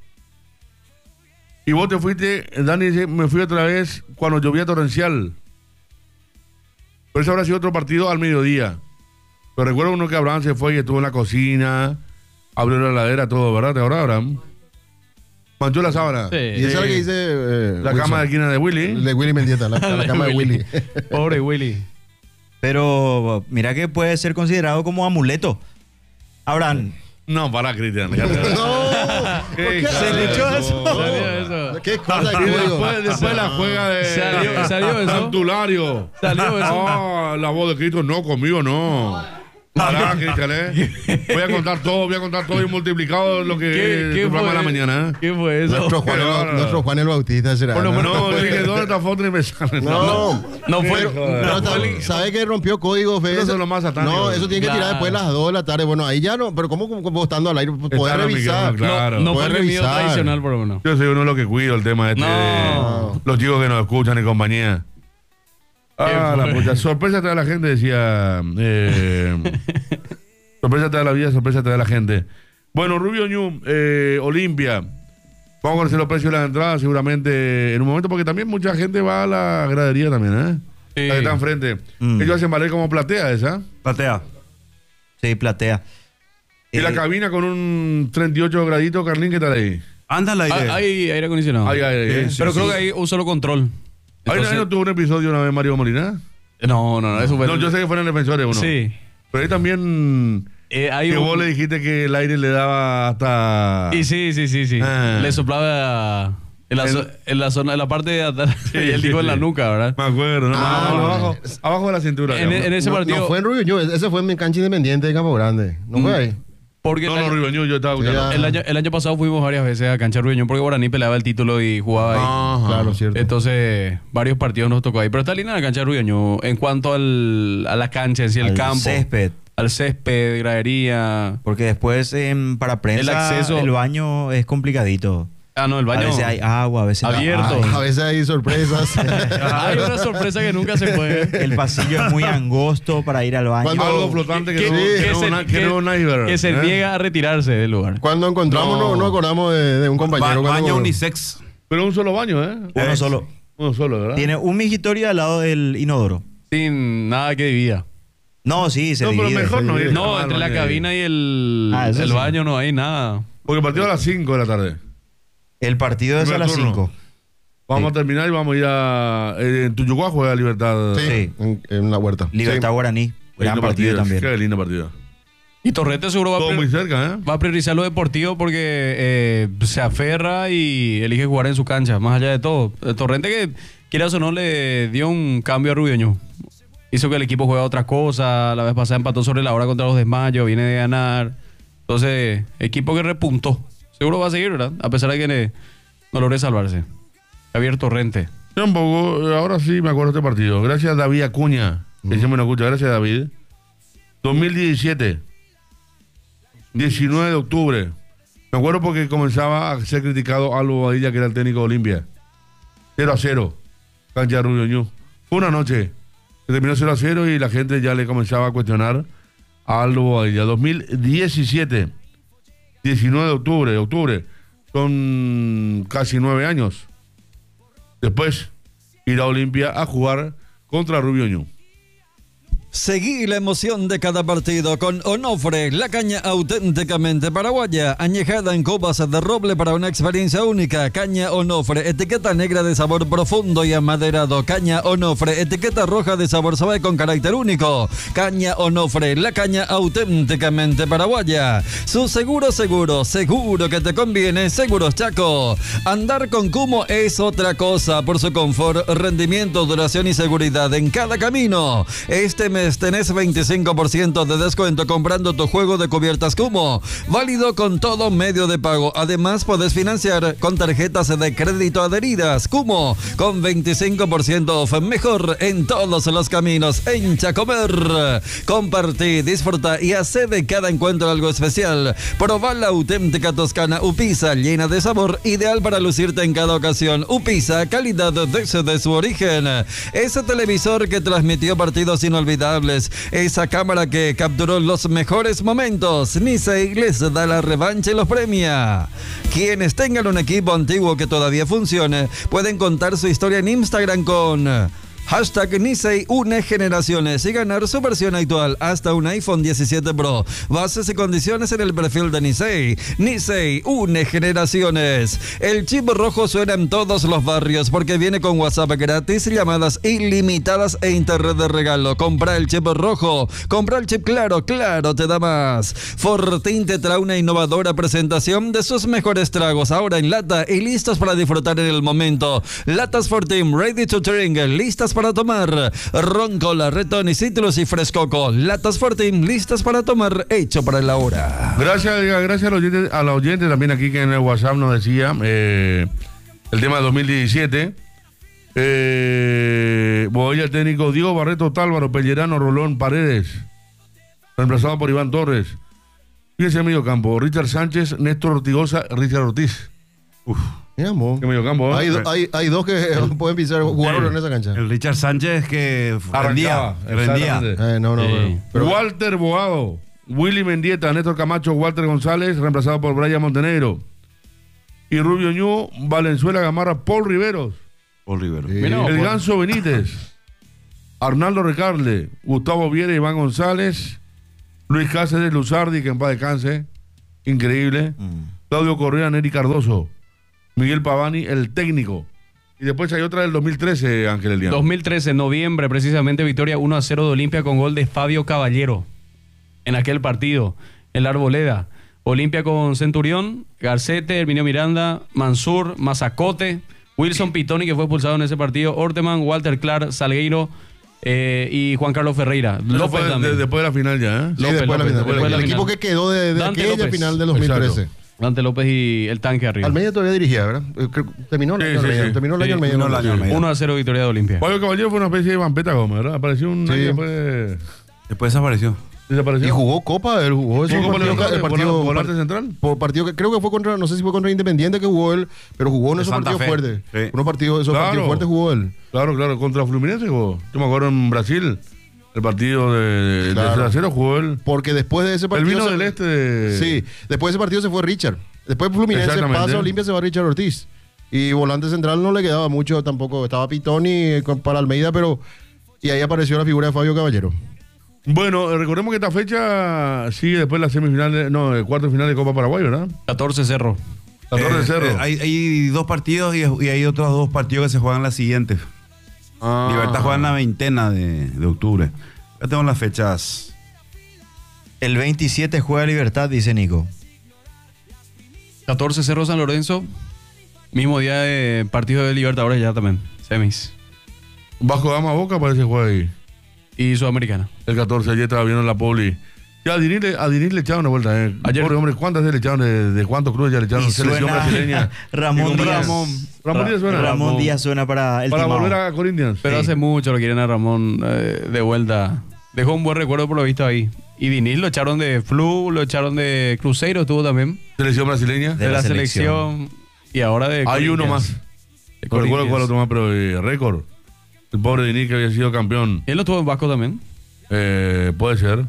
Y vos te fuiste, Dani dice, me fui otra vez cuando llovía torrencial. Pero ese habrá sido otro partido al mediodía. Pero recuerdo uno que Abraham se fue y estuvo en la cocina, abrió la heladera, todo, ¿verdad? ¿Te acordás, Abraham? Manchó la sábana. Sí. Y esa es la que dice. La cama de esquina de Willy. De Willy Mendieta, la cama de Willy. Pobre Willy. Pero mira que puede ser considerado como amuleto. Abraham, No, para, Cristian. No, ¿por qué ¿Se le echó eso? Salió eso. ¿Qué cosa Y que digo? después la juega de Salió eso. Santulario. Salió eso. Ah, la voz de Cristo, no, conmigo no. Pará, Cristian, voy a contar todo y multiplicado lo que ¿Qué tu programa de la fue? mañana. ¿Qué fue eso? Nuestro Juan el Bautista será. Por lo menos No, yo dije, ¿dónde está foto? Y me sale. No fue. Pero ¿sabe que rompió código, Fede? Eso es lo más satánico. No, eso tiene que tirar Claro. después de las 2 de la tarde. Bueno, ahí ya no, pero ¿cómo estando al aire? Poder Está en el revisar. micrófono, claro. No fue Puedes el mío revisar. tradicional, por lo menos. Yo soy uno de los que cuido el tema este. No. Los chicos que nos escuchan y compañía. Ah, la puta. Sorpresa te da la gente, decía. Sorpresa te da la vida, sorpresa te da la gente. Bueno, Rubio Ñu, Olimpia. Vamos a conocer los precios de las entradas seguramente en un momento, porque también mucha gente va a la gradería también, ¿eh? Sí. La que está enfrente. Ellos hacen valer como platea esa. Platea. Sí, platea. Y la cabina con un 38 graditos, Carlín, ¿qué tal ahí? Anda al aire. Hay aire acondicionado. Hay aire, Pero creo que hay un solo control. ¿Ahí Entonces- no tuvo un episodio una vez Mario Molina? No, eso fue. No, yo sé que fue en el Defensores uno. Sí. Pero ahí también Hay que un- vos le dijiste que el aire le daba hasta... Y sí. Ah. Le soplaba en la zona, en la parte de atrás. Sí, y él sí, dijo en la sí. nuca, ¿verdad? Me acuerdo, ¿no? Abajo de la cintura. En digamos. ese No, partido. no fue en Rubio Ñu, ese fue en mi cancha independiente de Campo Grande. ¿No fue ahí? Porque No, Rubio Ñu, yo estaba escuchando. Sí, el año pasado fuimos varias veces a cancha Ruiñón porque Guaraní peleaba el título y jugaba ahí. Ajá. Claro, cierto. Entonces, varios partidos nos tocó ahí. Pero está linda la cancha de Ruiñón. En cuanto a la cancha en sí, el Al campo. césped. Al césped, gradería. Porque después para prensa El acceso- el baño es complicadito. Ah, no, el baño. A veces hay agua, a veces no Abierto. hay. A veces hay sorpresas. Hay una sorpresa que nunca se puede. El pasillo es muy angosto para ir al baño. Cuando- Algo flotante que, Que- no, que que no, se- una- que no un iceberg. Que se ¿eh? niega a retirarse del lugar. Cuando encontramos, no acordamos de un compañero. Baño cuando- unisex. Pero un solo baño, ¿eh? Uno solo. Uno solo, ¿verdad? Tiene un mingitorio al lado del inodoro. Sin nada que divida. No, sí, se No, pero divide. mejor no ir. No, entre la cabina y el eso sí. baño no hay nada. Porque el partido a las 5 de la tarde. El partido es a Primer las turno. 5. Vamos Sí. a terminar y vamos a ir a... en Tuyucuá juega Libertad. Sí, Sí. en la huerta. Libertad Sí. Guaraní. Gran Lindo partido también. Qué lindo partido. Y Torrente seguro Todo muy cerca, ¿eh? va a priorizar lo deportivo porque se aferra y elige jugar en su cancha, más allá de todo. Torrente que, quieras o no, le dio un cambio a Rubioño. Hizo que el equipo juegue otra cosa. La vez pasada empató sobre la hora contra los Desmayos, viene de ganar. Entonces, equipo que repuntó. Seguro va a seguir, ¿verdad? A pesar de que no logre salvarse. Javier Torrente. Yo un poco, ahora sí me acuerdo de este partido. Gracias David Acuña, que siempre nos escucha. Gracias David. 2017. 19 de octubre. Me acuerdo porque comenzaba a ser criticado Albo Badilla, que era el técnico de Olimpia. 0-0. Cancha de Rubio Ñu. Fue una noche que terminó 0-0 y la gente ya le comenzaba a cuestionar a Albo Badilla. 2017. 19 de octubre. Son casi 9 años. Después ir a Olimpia a jugar contra Rubio Ñu. Seguí la emoción de cada partido con Onofre, la caña auténticamente paraguaya, añejada en copas de roble para una experiencia única. Caña Onofre, etiqueta negra de sabor profundo y amaderado. Caña Onofre, etiqueta roja de sabor suave con carácter único. Caña Onofre, la caña auténticamente paraguaya. Su seguro que te conviene. Seguros Chaco. Andar con Kumo es otra cosa por su confort, rendimiento, duración y seguridad en cada camino. Este mes tenés 25% de descuento comprando tu juego de cubiertas Kumo. Válido con todo medio de pago. Además, podés financiar con tarjetas de crédito adheridas. Kumo, con 25% off. Mejor en todos los caminos. En Chacomer. Compartí, disfruta y hace de cada encuentro algo especial. Probá la auténtica toscana Upisa, llena de sabor, ideal para lucirte en cada ocasión. Upisa, calidad desde su origen. Ese televisor que transmitió partidos inolvidables. Esa cámara que capturó los mejores momentos. Nisei les da la revancha y los premia. Quienes tengan un equipo antiguo que todavía funcione, pueden contar su historia en Instagram con hashtag Nisei une generaciones y ganar su versión actual hasta un iPhone 17 Pro. Bases y condiciones en el perfil de Nisei. Nisei une generaciones. El chip rojo suena en todos los barrios porque viene con WhatsApp gratis, llamadas ilimitadas e internet de regalo. Compra el chip rojo. Compra el chip claro te da más. Fortin te trae una innovadora presentación de sus mejores tragos ahora en lata y listos para disfrutar en el momento. Latas Fortin ready to drink, listas para tomar. Roncola, Retón y Citrus y Frescoco. Latas Fortin, listas para tomar, hecho para la hora. Gracias a la oyente también aquí que en el WhatsApp nos decía el tema de 2017. Boella técnico Diego Barreto Tálvaro, Pellerano, Rolón, Paredes, reemplazado por Iván Torres. Fíjense el medio campo, Richard Sánchez, Néstor Ortigosa, Richard Ortiz. Mira, mo. Qué medio campo, ¿eh? Hay dos que pueden pisar, jugaron en esa cancha. El Richard Sánchez que Arrancaba, rendía. exactamente. No, pero Walter Boado, Willy Mendieta, Néstor Camacho, Walter González, reemplazado por Brian Montenegro. Y Rubio Ñu, Valenzuela Gamarra, Paul Riveros. Paul Rivero. Sí. El Ganso Benítez, Arnaldo Recarle, Gustavo Viera, Iván González, Luis Cáceres, Luzardi, que en paz descanse, increíble, Claudio Correa, Neri Cardoso, Miguel Pavani, el técnico. Y después hay otra del 2013, Ángel Eliano. 2013, noviembre, precisamente, victoria 1-0 de Olimpia con gol de Fabio Caballero. En aquel partido, en la Arboleda. Olimpia con Centurión, Garcete, Herminio Miranda, Mansur, Mazacote, Wilson Pitoni, que fue expulsado en ese partido, Orteman, Walter Clark, Salgueiro y Juan Carlos Ferreira. López también. Después de la final ya, ¿eh? sí, después de la final. después de la El equipo final. que quedó de Dante aquella López. final del 2013. Exacto. Dante López y el tanque arriba. Almeida todavía dirigía, ¿verdad? Terminó el Sí, año sí, Almeida. sí. Terminó el año Sí, Almeida. terminó el año Almeida. 1-0 victoria de Olimpia. Fabio Caballero fue una especie de Vampeta Gómez, ¿verdad? Apareció un Sí. año después. Después desapareció. Desapareció. Y jugó Copa, él jugó ese ¿Jugó Copa partido, Libertadores? el partido, ¿Volante central? por partido que creo que fue contra, no sé si fue contra Independiente que jugó él, pero jugó en De esos Santa partidos Fe. fuertes. Sí. Unos partidos, esos Claro. partidos fuertes jugó él. Claro, contra Fluminense jugó. Yo me acuerdo en Brasil, el partido de Claro. 0-0 jugó él. Porque después de ese Él partido. vino del este de... Sí, después de ese partido se fue Richard. Después Fluminense Exactamente. pasa a Olimpia, se va Richard Ortiz. Y volante central no le quedaba mucho tampoco. Estaba Pitoni para Almeida, pero. Y ahí apareció la figura de Fabio Caballero. Bueno, recordemos que esta fecha sigue después la semifinal, el cuarto final de Copa Paraguay, ¿verdad? 14 Cerro. 14 de Cerro. Hay dos partidos y hay otros dos partidos que se juegan las siguientes. Ah. Libertad juega en la 20 de octubre. Ya tengo las fechas. El 27 juega Libertad, dice Nico. 14 Cerro San Lorenzo. Mismo día de partido de Libertadores ya también. Semis. Vasco Gama Boca parece que juega ahí. Y Sudamericana. El 14, ayer estaba viendo en la Poli. Ya a Dinil le echaron una vuelta, Ayer- Pobre hombre, ¿cuántas veces le echaron de Juan Cruz? Ya le echaron Y selección suena brasileña. Ramón Y con Díaz. Ramón Díaz suena. Ramón Díaz suena para el Para Timao. volver a Corinthians. Pero Sí. hace mucho lo quieren a Ramón de vuelta. Dejó un buen recuerdo por lo visto ahí. Y Diniz lo echaron de Flu, lo echaron de Cruzeiro, estuvo también. Selección brasileña. De la selección. Y ahora de Hay uno Corinthians. más. De No recuerdo Corinthians. cuál otro más, pero récord. El pobre Diniz que había sido campeón. Él lo tuvo en Vasco también. Puede ser.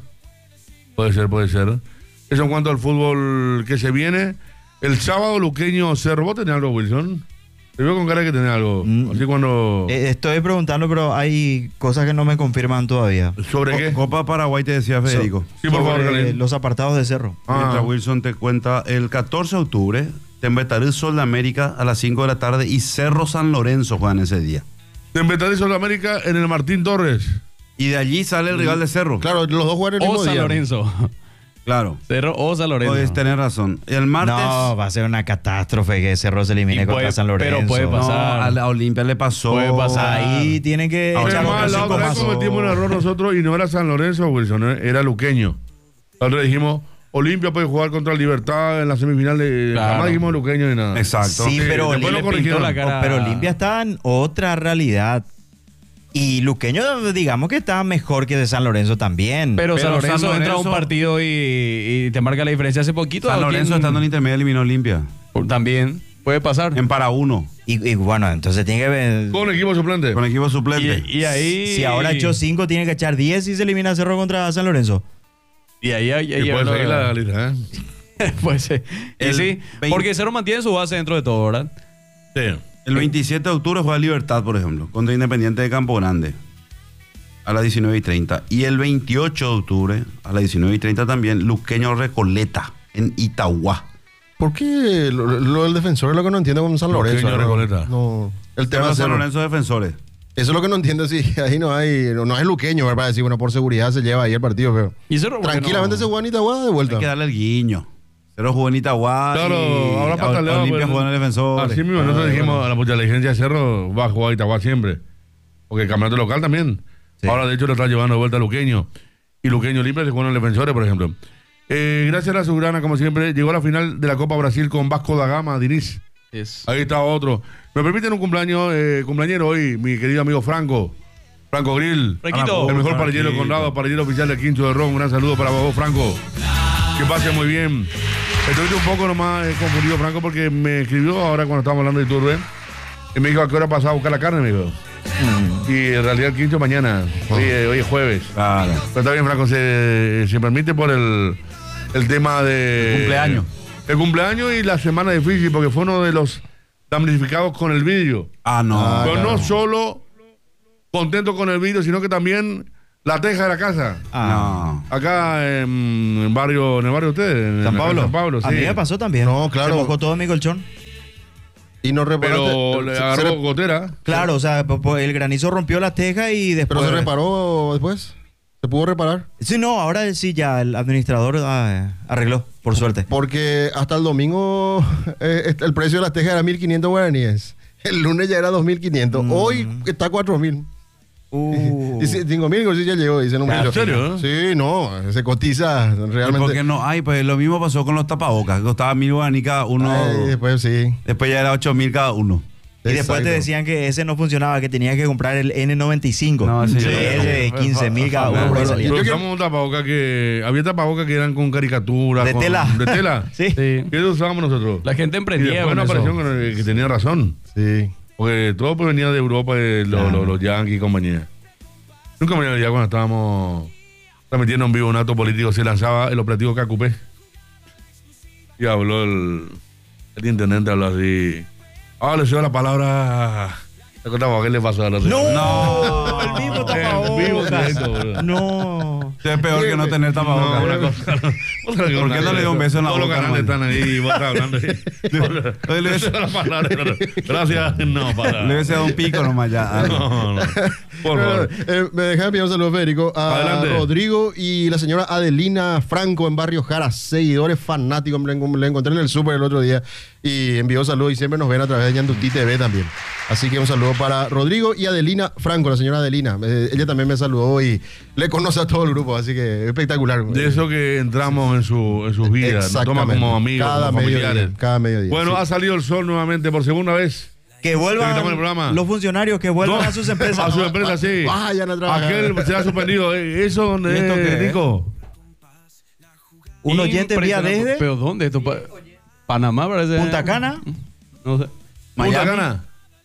Eso en cuanto al fútbol que se viene. El sábado Luqueño Cerro. ¿Vos tenés algo, Wilson? Te veo con cara de que tenés algo. Así cuando... Estoy preguntando, pero hay cosas que no me confirman todavía. ¿Sobre qué? Copa Paraguay te decía Federico. Sí, por favor, Sobre Galín. los apartados de Cerro. Mientras Wilson te cuenta, el 14 de octubre, Tembetaril Sol de América a las 5 de la tarde y Cerro San Lorenzo juegan ese día. En Betal Sudamérica en el Martín Torres. Y de allí sale el rival de Cerro. Claro, los dos jugaron el O mismo San día. Lorenzo. Claro. Cerro o San Lorenzo. Puedes tener razón. El martes. No, va a ser una catástrofe que Cerro se elimine Y contra puede- San Lorenzo. pero puede No, pasar. a la Olimpia le pasó. Puede pasar. Ahí tienen que Ahora, echar Además, otros la cinco otra vez más. cometimos un error nosotros y no era San Lorenzo, Wilson, era Luqueño. La otra vez dijimos, Olimpia puede jugar contra Libertad en la semifinal de... Claro. Jamás dijimos Luqueño ni nada. Exacto. Sí, pero después lo Olimpia corrigieron. la cara. Pero Olimpia está en otra realidad. Y Luqueño, digamos que está mejor que de San Lorenzo también. Pero San Pero Lorenzo San entra a un Lorenzo- partido y te marca la diferencia. Hace poquito. San ¿a Lorenzo quién? estando en intermedio eliminó a Olimpia. También puede pasar. En para uno. Y bueno, entonces tiene que ver. Con equipo suplente. Con equipo suplente. Y ahí. Si ahora echó 5, tiene que echar 10 y se elimina Cerro contra San Lorenzo. Y ahí. Y puede seguir la lista, Pues sí. Y El sí, 20 porque Cerro mantiene su base dentro de todo, ¿verdad? Sí. El 27 de octubre juega Libertad, por ejemplo, contra Independiente de Campo Grande. A las 19:30. Y el 28 de octubre, a las 19:30 también, Luqueño Recoleta, en Itagua. ¿Por qué lo del defensor es lo que no entiendo con San Lorenzo? Luqueño, ¿no? Recoleta. No, el tema Tema de San Cerro. Lorenzo Defensores. Eso es lo que no entiendo, si ahí no hay, no es Luqueño, ¿verdad? Para decir, bueno, por seguridad se lleva ahí el partido, pero Y Cerro, ¿por qué tranquilamente no? se juega en Itagua de vuelta. Hay que darle el guiño. Cerro jugó en Itagua. Claro, y ahora pataleado. Olimpia pues, jugó en el Defensor. Así mismo, nosotros dijimos, a la inteligencia de Cerro va a jugar Itagua siempre. Porque el campeonato local también. Sí. Ahora, de hecho, lo está llevando de vuelta a Luqueño. Y Luqueño libre se juegan los defensores, por ejemplo. Gracias a la Azulgrana, como siempre, llegó a la final de la Copa Brasil con Vasco da Gama, Diniz. Ahí está otro. Me permiten un cumpleañero hoy, mi querido amigo Franco Grill. Franquito. El mejor parrillero Conrado, parrillero oficial del Quincho de Ron. Un gran saludo para vos, Franco. Que pase muy bien. Estoy un poco nomás confundido, Franco, porque me escribió ahora cuando estábamos hablando de Iturbe. Y me dijo a qué hora pasaba a buscar la carne, me dijo. Y en realidad el Quincho mañana. Hoy es jueves. Claro. Pero está bien, Franco, se permite por el tema de... El cumpleaños. El cumpleaños y la semana difícil, porque fue uno de los damnificados con el vidrio. No. Pero no solo contento con el vidrio, sino que también la teja de la casa. No. Acá en el barrio de ustedes. San Pablo. San Pablo, sí. A mí me pasó también. No, claro. Se mojó todo mi colchón. Y no reparaste. Pero le agarró gotera. Claro, o sea, el granizo rompió la teja y después... ¿Pero se reparó después? ¿Se pudo reparar? Sí, no, ahora sí ya el administrador arregló, por suerte. Porque hasta el domingo el precio de las tejas era 1.500 guaraníes. El lunes ya era 2.500. Hoy está 4.000. Dice 5.000, sí ya llegó, dice un ¿En serio? Sí, no, se cotiza realmente. Porque no hay, pues lo mismo pasó con los tapabocas, que costaba 1.000 guaraní cada uno. Después sí. Después ya era 8.000 cada uno. Y después te Exacto. decían que ese no funcionaba, que tenías que comprar el N95. No, ese Sí, yo lo ese de 15.000 cada uno. por ahí salía. Pero usamos un tapaboca había tapabocas que eran con caricaturas. De tela. De tela. Sí. Sí. ¿Qué usábamos nosotros? La gente Y emprendía después con nos eso. apareció que tenía razón. Sí. Porque todo venía de Europa, los Yankees y compañía. Nunca me olvidé cuando estábamos transmitiendo en vivo un acto político, se lanzaba el operativo KQP. Y habló el intendente, habló así. Ahora le cedo la palabra. ¿Te contaba qué le pasó a los No, el mismo En vivo, tapabocas. directo, bro. No. Es peor que no tener tapabocas. No, una cosa. ¿Por qué no le dio un beso en la Todos los boca, canales hermano? están ahí y vos estás hablando. Le cedo la palabra. Gracias. No, para. Le hubiese dado un pico nomás ya. No. Por favor. Me dejan enviar un saludo, Federico, a Adelante. Rodrigo y la señora Adelina Franco en Barrio Jara, seguidores fanáticos. Le encontré en el súper el otro día y envió saludos y siempre nos ven a través de Ñandutí TV también. Así que un saludo para Rodrigo y Adelina Franco, la señora Adelina. Ella también me saludó y le conoce a todo el grupo, así que espectacular. De eso que entramos en sus vidas, nos toma como amigos, cada como familiares. mediodía, cada mediodía. Bueno, sí. ha salido el sol nuevamente por segunda vez. Que vuelvan Terminamos el programa. los funcionarios, que vuelvan No, a sus empresas. A sus empresas, sí. Vayan a trabajar. Aquel se ha suspendido. ¿Eso dónde ¿Y esto qué es, es? Nico? Un oyente envía Impresionante. desde ¿Pero dónde? Esto Panamá parece. Punta Cana. No sé. Punta Miami. Cana.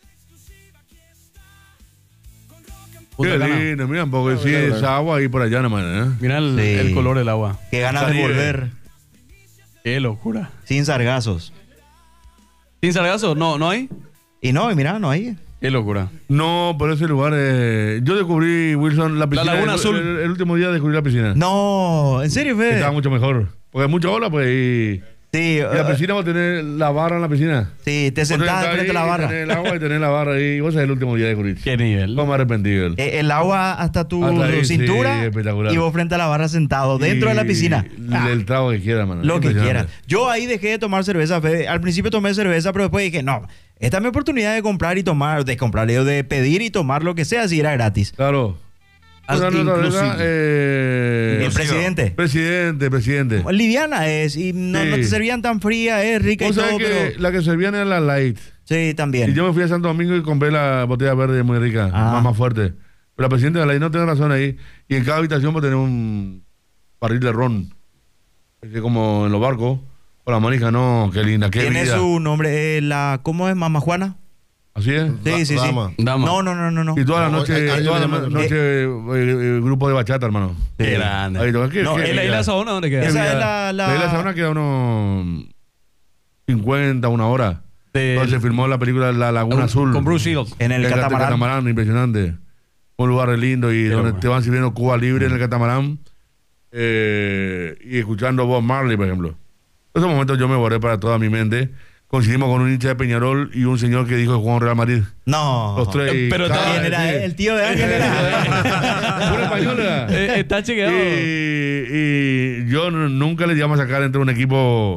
Punta Qué Cana. lindo, mira, porque sí, esa agua ahí por allá nomás, ¿eh? Mira Sí. el color del agua. Que ganas de Caribe. volver Qué locura. sin sargazos. ¿Sin sargazo? No hay. Y no, y mira, no hay. Qué locura. No, pero ese lugar, yo descubrí, Wilson, la piscina. Laguna Azul. El último día descubrí la piscina. No, en serio, Fede. Estaba mucho mejor. Porque hay mucha ola, pues, y Sí, la piscina va a tener la barra en la piscina. sí, te sentás frente a la barra. Tener el agua y tener la barra ahí. Vos sabés el último día de descubrí. Qué nivel. ¿Cómo me arrepentí, él? El agua hasta tu Hasta ahí, cintura sí, espectacular. y vos frente a la barra sentado dentro de la piscina. El trago que quiera, mano. Lo que Impresionante. quieras. Yo ahí dejé de tomar cerveza, Fede. Al principio tomé cerveza, pero después dije, no, esta es mi oportunidad de comprar y tomar, de pedir y tomar lo que sea si era gratis. Claro. Otra nota de esa, El presidente. Presidente. Liviana es y no te servían tan fría, es rica y Vos todo, sabés que pero... la que servían era la light. Sí, también. Y yo me fui a Santo Domingo y compré la botella verde muy rica, Ah. más fuerte. Pero la presidenta de la light no tiene razón ahí. Y en cada habitación va a tener un barril de ron. Es que como en los barcos, con la manija, no, qué linda, qué Tiene vida. su nombre, ¿cómo es? ¿Mamá Juana? ¿Así es? Sí, sí, Dama. sí. Dama. No. Y toda la noche, Toda la noche grupo de bachata, hermano. Qué grande. Ahí toca. ¿Qué- No, qué ¿Y la vida? isla Saona dónde queda? Esa es La isla Saona queda unos 50, una hora. De- Donde se filmó la película La Laguna Azul. Con Bruce Shields. En el catamarán. Impresionante. Un lugar re lindo y donde bueno. te van sirviendo Cuba Libre en el catamarán. Y escuchando Bob Marley, por ejemplo. En esos momentos yo me borré para toda mi mente. Coincidimos con un hincha de Peñarol y un señor que dijo que jugó en Real Madrid. No. Los tres. y- Pero está- ¿Quién era? sí. El tío de Ángel era. Un español era. Está chequeado. Y yo nunca le íbamos a sacar entre un equipo.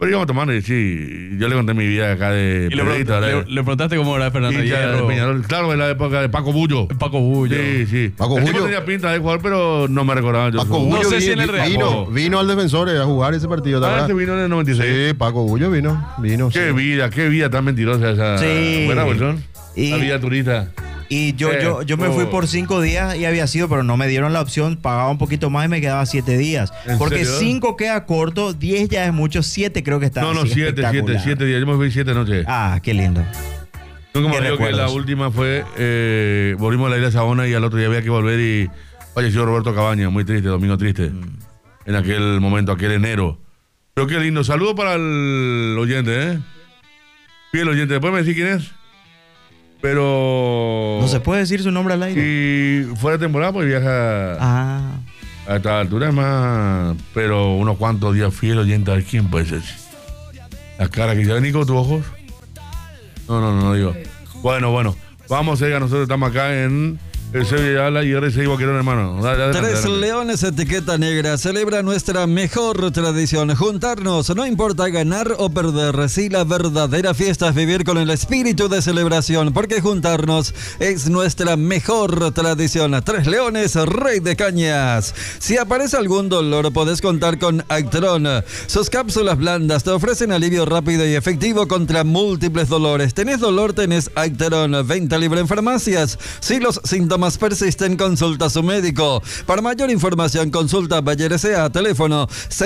Pero íbamos tomando y sí, yo le conté mi vida acá de Y le periodista, ¿verdad? le preguntaste cómo era Fernando Hincha de Hierro. Peñarol. Claro, en la época de Paco Bullo. Paco Bullo. Sí, sí. Paco El tipo Bullo. tenía pinta de jugador, pero no me recordaba. Yo Paco soy- Bullo No sé si en el Real. vino al Defensor a jugar ese partido, ¿te Ah, acuerdas? este vino en el 96. Sí, Paco Bullo vino. Qué Sí. vida tan mentirosa esa. Sí. Buena versión. Y- La vida turista. Y yo me fui por 5 días y había sido, pero no me dieron la opción, pagaba un poquito más y me quedaba 7 días. ¿En Porque serio? 5 queda corto, 10 ya es mucho, 7 creo que está. No, así, 7 espectacular. días. Yo me fui 7 noches. Ah, qué lindo. Nunca me qué olvido que la recuerdos. última fue, volvimos a la isla de Saona y al otro día había que volver y falleció Roberto Cabaña, muy triste, domingo triste, en aquel momento, aquel enero. Pero qué lindo, saludo para el oyente, fiel oyente, después me decís quién es, pero... No se puede decir su nombre al aire. Y fuera de temporada pues viaja Ah, a esta altura es más, pero unos cuantos días fiel oyente, a ver quién puede ser. La cara que ya ven, Nico, tus ojos. No digo. Bueno, vamos, nosotros estamos acá en el Sevilla Ala y RCI Boquerón, hermano. Dale, Tres dale. Leones Etiqueta Negra celebra nuestra mejor tradición, juntarnos, no importa ganar o perder, si la verdadera fiesta es vivir con el espíritu de celebración, porque juntarnos es nuestra mejor tradición. Tres Leones, Rey de Cañas. Si aparece algún dolor, podés contar con Actron. Sus cápsulas blandas te ofrecen alivio rápido y efectivo contra múltiples dolores. ¿Tenés dolor? Tenés Actron. Venta libre en farmacias. Si los síntomas persisten, consulta a su médico. Para mayor información, consulta a Bayer S.A. teléfono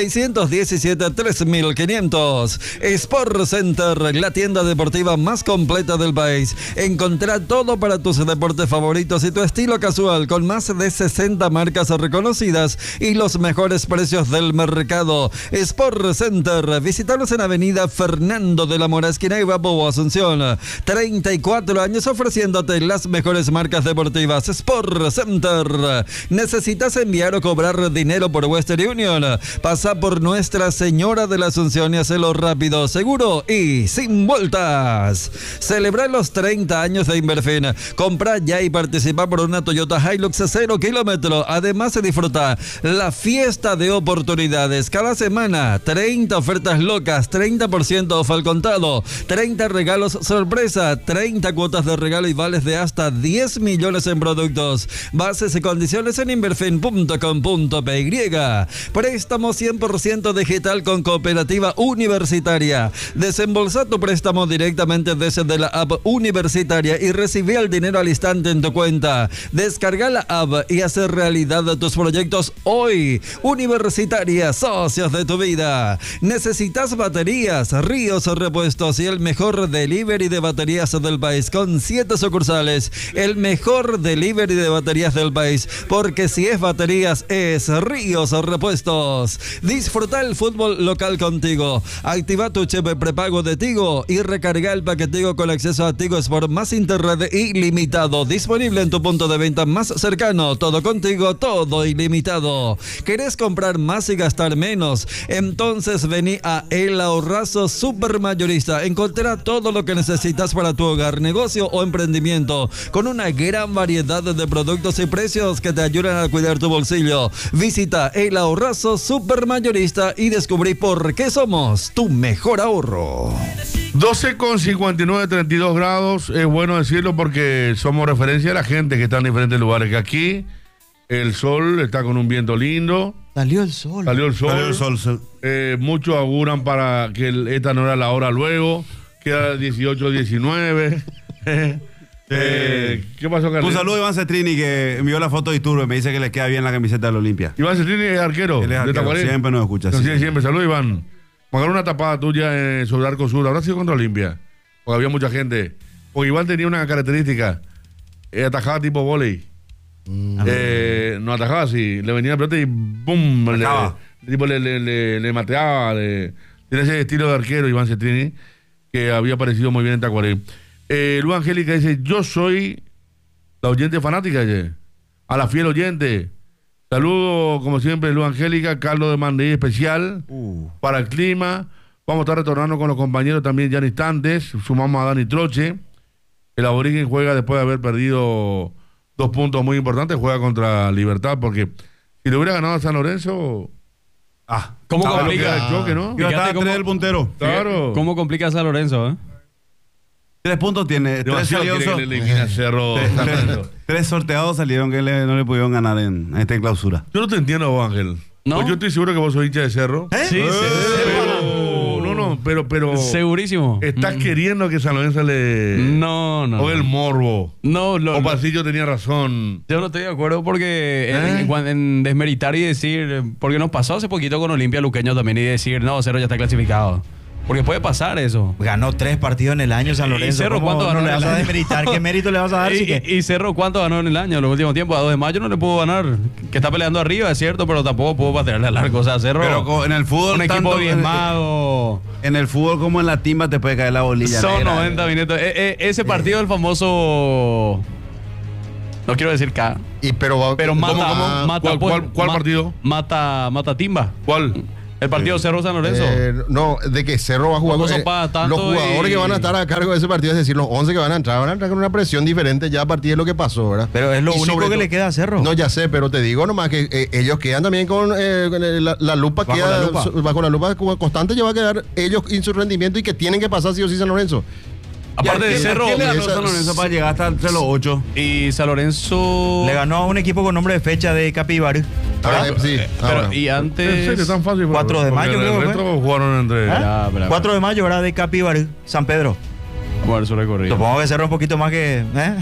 617-3500. Sport Center, la tienda deportiva más completa del país. Encontrá todo para tus deportes favoritos y tu estilo casual, con más de 60 marcas reconocidas y los mejores precios del mercado. Sport Center, visitanos en Avenida Fernando de la Mora, esquina Ibapo, Asunción. 34 años ofreciéndote las mejores marcas deportivas. Sport Center. ¿Necesitas enviar o cobrar dinero por Western Union? Pasa por Nuestra Señora de la Asunción y hacelo rápido, seguro y sin vueltas. Celebra los 30 años de Inverfin. Compra ya y participa por una Toyota Hilux 0 kilómetro. Además, se disfruta la fiesta de oportunidades. Cada semana, 30 ofertas locas, 30% off al contado, 30 regalos sorpresa, 30 cuotas de regalo y vales de hasta 10 millones en productos. Bases y condiciones en inverfin.com.py. Préstamo 100% digital con Cooperativa Universitaria. Desembolsa tu préstamo directamente desde la app universitaria y recibí el dinero al instante en tu cuenta. Descarga la app y hacer realidad tus proyectos hoy. Universitaria, socios de tu vida. ¿Necesitas baterías? Ríos Repuestos y el mejor delivery de baterías del país, con 7 sucursales. El mejor delivery de baterías del país, porque si es baterías, es Ríos Repuestos. Disfruta el fútbol local contigo. Activa tu chip prepago de Tigo y recarga el paquete Tigo con acceso a Tigo Sport más internet ilimitado. Disponible en tu punto de venta más cercano. Todo contigo, todo ilimitado. ¿Querés comprar más y gastar menos? Entonces vení a El Ahorrazo Supermayorista. Encontrará todo lo que necesitas para tu hogar, negocio o emprendimiento, con una gran variedad de productos y precios que te ayudan a cuidar tu bolsillo. Visita El Ahorrazo Supermayorista y descubrí por qué somos tu mejor ahorro. 12 con 59, 32 grados. Es bueno decirlo porque somos referencia a la gente que está en diferentes lugares. Que aquí el sol está con un viento lindo. salió el sol. Salió el sol. Salió el sol. Muchos auguran para que esta no era la hora luego. Queda 18, 19. ¿Qué pasó, Carlos? Un saludo a Iván Cetrini, que envió la foto de Iturbe. Me dice que le queda bien la camiseta de la Olimpia. Iván Cetrini es arquero. Él es de arquero, Tacuaré. siempre nos escucha. No, sí. sí, siempre. Saludos, Iván. Pongan una tapada tuya sobre Arco Sur. ¿Habrá sido contra Olimpia? Porque había mucha gente. Porque Iván tenía una característica. Atajaba tipo volei. No atajaba así. Le venía la pelota y ¡pum! Le mateaba. Tiene ese estilo de arquero, Iván Cetrini, que había aparecido muy bien en Tacuaré. Lu Angélica dice: yo soy la oyente fanática, a la fiel oyente. Saludo, como siempre, Lu Angélica, Carlos de Mandí especial para el clima. Vamos a estar retornando con los compañeros también ya en instantes. Sumamos a Dani Troche. El aborigen juega después de haber perdido 2 puntos muy importantes. Juega contra Libertad, porque si le hubiera ganado a San Lorenzo, ¿Cómo Claro, complica? queda el choque, ¿no? Yo Fíjate estaba cómo- 3 del puntero. Claro. ¿Cómo complica a San Lorenzo, 3 puntos tiene. 3 Demasiado quiere que le elimine a Cerro. San Lorenzo. 3 sorteados salieron que no le pudieron ganar en esta clausura. Yo no te entiendo, vos, Ángel. ¿No? Pues yo estoy seguro que vos sos hincha de Cerro. Sí, Pero segurísimo. estás queriendo que San Lorenzo le... No. O el morbo. No, O Pasillo tenía razón. yo no estoy de acuerdo porque en desmeritar y decir, porque nos pasó hace poquito con Olimpia Luqueño también y decir, no, Cerro ya está clasificado. Porque puede pasar eso. Ganó 3 partidos en el año San ¿Y Lorenzo. Cerro ¿Cómo cuánto ganó no le en el vas a año? desmeritar? ¿Qué mérito le vas a dar? Si que- Y Cerro, ¿cuánto ganó en el año? Los últimos tiempos, a 2 de mayo no le pudo ganar. Que está peleando arriba, es cierto, pero tampoco pudo patearle al largo. O sea, Cerro, Pero en el fútbol, un equipo tanto diezmado. en el fútbol como en la timba te puede caer la bolilla. Son negra. 90 minutos. Ese partido del famoso... No quiero decir K, pero mata, ¿Cómo? mata ¿Cuál partido? Mata Timba. ¿Cuál? El partido Cerro San Lorenzo. No, de que Cerro va a jugar. No sopa tanto Los jugadores y- que van a estar a cargo de ese partido, es decir, los 11 que van a entrar con una presión diferente ya a partir de lo que pasó, ¿verdad? Pero es lo Y único sobre que todo- le queda a Cerro. No, ya sé, pero te digo nomás que ellos quedan también con la lupa, Bajo queda, la lupa. bajo la lupa constante, ya va a quedar ellos en su rendimiento y que tienen que pasar sí o sí San Lorenzo. Aparte de Cerro ¿Quién le ganó esa- San Lorenzo para llegar hasta entre los 8? y San Lorenzo... Le ganó a un equipo con nombre de fecha de Capibarú. Ahora, sí, Pero, ahora. y ¿En serio? antes... Tan fácil. 4 de mayo, Porque creo el que resto jugaron entre... Ya, espera, 4 de mayo era de Capibarú, San Pedro. Vamos a ver su recorrido. Supongo que Cerro un poquito más que...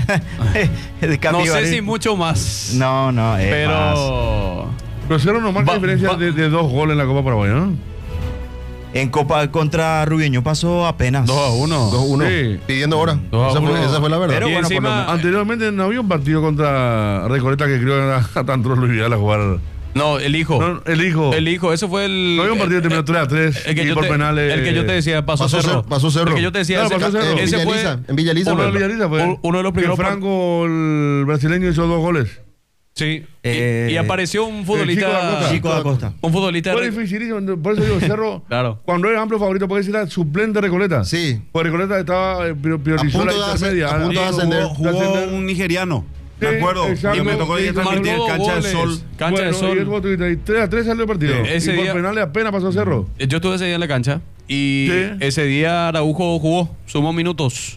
de No Capibarú. sé si mucho más. No, es más. Pero... Pero Cerro no marca Va- diferencia va- de 2 goles en la Copa Paraguay, ¿no? En Copa contra Rubieño pasó apenas. 2-1. 2-1, Sí. pidiendo hora. 2-1. Esa fue la verdad. Pero Y bueno, por lo encima- menos- Anteriormente no había un partido contra Recoleta que creo que era tanto Luis Vidal a jugar. No, el hijo. No, el hijo. El hijo, ese fue el... No había un partido que terminó 3-3 el que y yo por te, penales. el que yo te decía, pasó Pasó Cerro. Cerro, pasó Cerro. El que yo te decía, Claro, pasó Cerro. En ese fue Villaliza, en Villaliza, Uno de ¿verdad? Villaliza fue. uno de los Que primeros Franco, el brasileño, hizo 2 goles. Sí. Eh, y apareció un futbolista... Chico Acosta. Chico da Costa. Un futbolista... Fue dificilísimo, por eso digo Cerro. Claro. Cuando era amplio favorito, porque era suplente de Recoleta. Sí. Pues Recoleta estaba priorizó A la punto de intermedia. a punto de Y ascender. Jugó un nigeriano. Sí, Me acuerdo. exacto. Y me tocó ir a transmitir marcó Cancha goles. del Sol. Cancha del Sol. Y el voto, y 3-3 salió el partido. Ese y por día- penales apenas pasó Cerro. Yo estuve ese día en la cancha y Sí. ese día Araujo jugó, sumó minutos.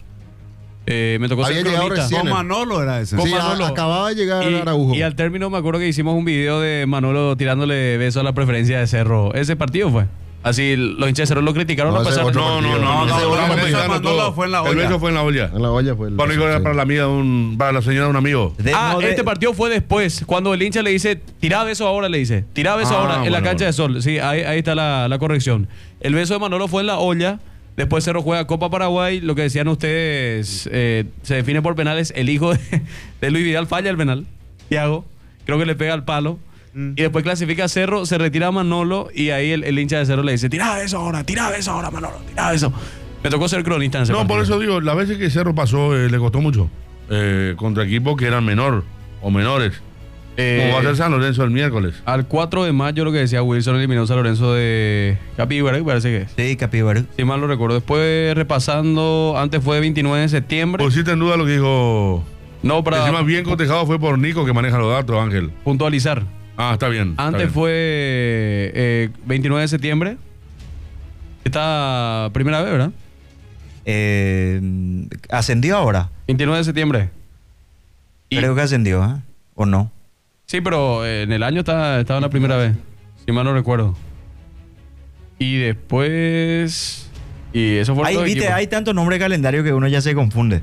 Me tocó Había ser llegado cronista. recién. Con Manolo era ese. Con Sí, Manolo. acababa de llegar Araujo. Y al término me acuerdo que hicimos un video de Manolo tirándole beso a la preferencia de Cerro. Ese partido fue. Así los hinchas de Cerro lo criticaron No, a ese pesar otro de... partido. No, Ese otro el partido. beso de Manolo fue en la El olla. beso fue en la olla. En la olla fue el. Para la sí. amiga para la señora de un amigo. Este partido fue después, cuando el hincha le dice, tirá beso ahora, le dice. Tirá beso Ah, ahora en la bueno, cancha de Sol. Sí, ahí está la corrección. El beso de Manolo fue en la olla. Después Cerro juega Copa Paraguay. Lo que decían ustedes, se define por penales. El hijo de Luis Vidal falla el penal. Thiago, creo que le pega al palo. Y después clasifica a Cerro, se retira a Manolo. Y ahí el hincha de Cerro le dice, tirá beso ahora, Manolo, tirá beso. Me tocó ser cronista en ese No, por partido. eso digo, las veces que Cerro pasó le costó mucho. Contra equipos que eran menores. Como va a ser San Lorenzo el miércoles. Al 4 de mayo, lo que decía Wilson, eliminó a San Lorenzo de Capíbara, parece que es. Sí, Capibarú. Si mal lo recuerdo. Después repasando, antes fue 29 de septiembre. Pusiste en duda lo que dijo. No, para Encima bien cotejado fue por Nico que maneja los datos, Ángel. puntualizar. Ah, está bien. está Antes bien. fue 29 de septiembre. Esta primera vez, ¿verdad? Ascendió ahora. 29 de septiembre. Y- Creo que ascendió, ¿eh? ¿O no? Sí, pero en el año estaba en la primera vez. Si mal no recuerdo. Y después... Y eso fue Ahí, todo viste, equipo. hay tanto nombre de calendario que uno ya se confunde.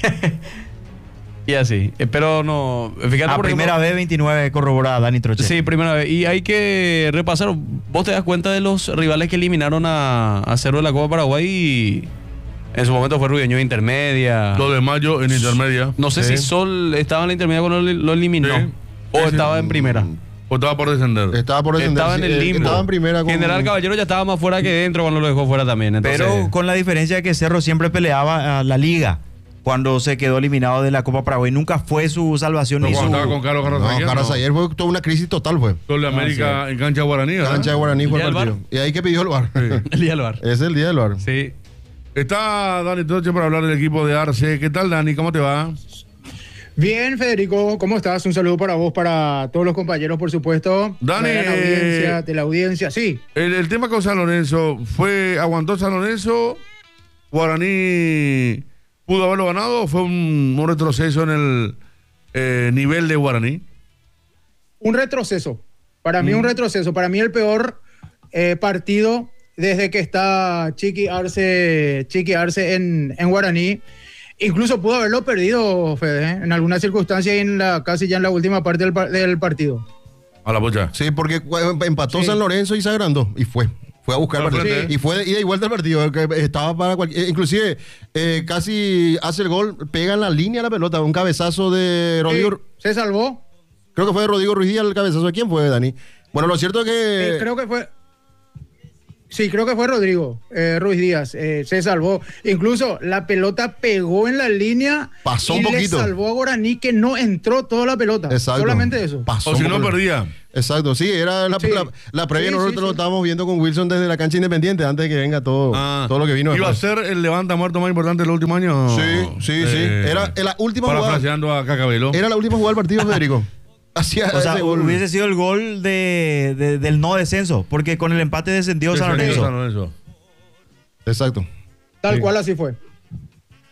Y así. Pero no... Fíjate, A por primera ejemplo- vez 29 corroborada Dani Troche. Sí, primera vez. Y hay que repasar. Vos te das cuenta de los rivales que eliminaron a Cerro de la Copa Paraguay y en su momento fue Rubieño de intermedia. 2 de mayo en intermedia. No sé si Sol estaba en la intermedia cuando lo eliminó Sí. o Sí, sí. estaba en primera. O estaba por descender. Estaba por descender. Estaba en sí, el limbo. Estaba en primera con. General Caballero ya estaba más fuera que dentro cuando lo dejó fuera también. Entonces, Pero con la diferencia de que Cerro siempre peleaba a la liga cuando se quedó eliminado de la Copa Paraguay. Nunca fue su salvación Pero ni su... cuando estaba con Carlos No, Carlos Carlos ayer fue toda una crisis total, fue. Gol de América en cancha guaraní, ¿verdad? Cancha de Guaraní fue ¿El el día del partido. Y ahí que pidió el bar. el día del bar. Es el día del bar. Sí. Está Dani Troche para hablar del equipo de Arce. ¿Qué tal, Dani? ¿Cómo te va? Bien, Federico, ¿cómo estás? Un saludo para vos, para todos los compañeros, por supuesto. Dani, La gran audiencia, de la audiencia, sí. El tema con San Lorenzo, ¿aguantó San Lorenzo? ¿Guaraní pudo haberlo ganado o fue un retroceso en el nivel de Guaraní? Un retroceso. Para mí un retroceso. Para mí el peor partido desde que está Chiqui Arce en Guaraní. Incluso pudo haberlo perdido, Fede, en alguna circunstancia y casi ya en la última parte del partido. A la bocha. Sí, porque empató San Lorenzo y se agrandó y fue a buscar el partido. Sí. Y fue de ida y vuelta el partido, que estaba para cualquier, inclusive casi hace el gol, pega en la línea la pelota, un cabezazo de Rodrigo. Se salvó. Creo que fue de Rodrigo Ruiz Díaz el cabezazo. ¿De quién fue, Dani? Bueno, lo cierto es que... creo que fue... Sí, creo que fue Rodrigo Ruiz Díaz. Se salvó. Incluso la pelota pegó en la línea. Pasó y un poquito. le salvó a Guaraní, que no entró toda la pelota. Exacto. Solamente eso. Pasó O si un no poco. perdía. Exacto, sí, era la previa. Sí, Nosotros sí, lo sí. estábamos viendo con Wilson desde la cancha Independiente, antes de que venga todo lo que vino ¿Iba a después. ser el levanta muerto más importante del último año? Sí. Era la última jugada. Parafraseando a Cacabelo. Era la última jugada del partido, Federico. O sea, hubiese sido el gol del no descenso, porque con el empate descendió San Lorenzo. Exacto. Tal cual así fue.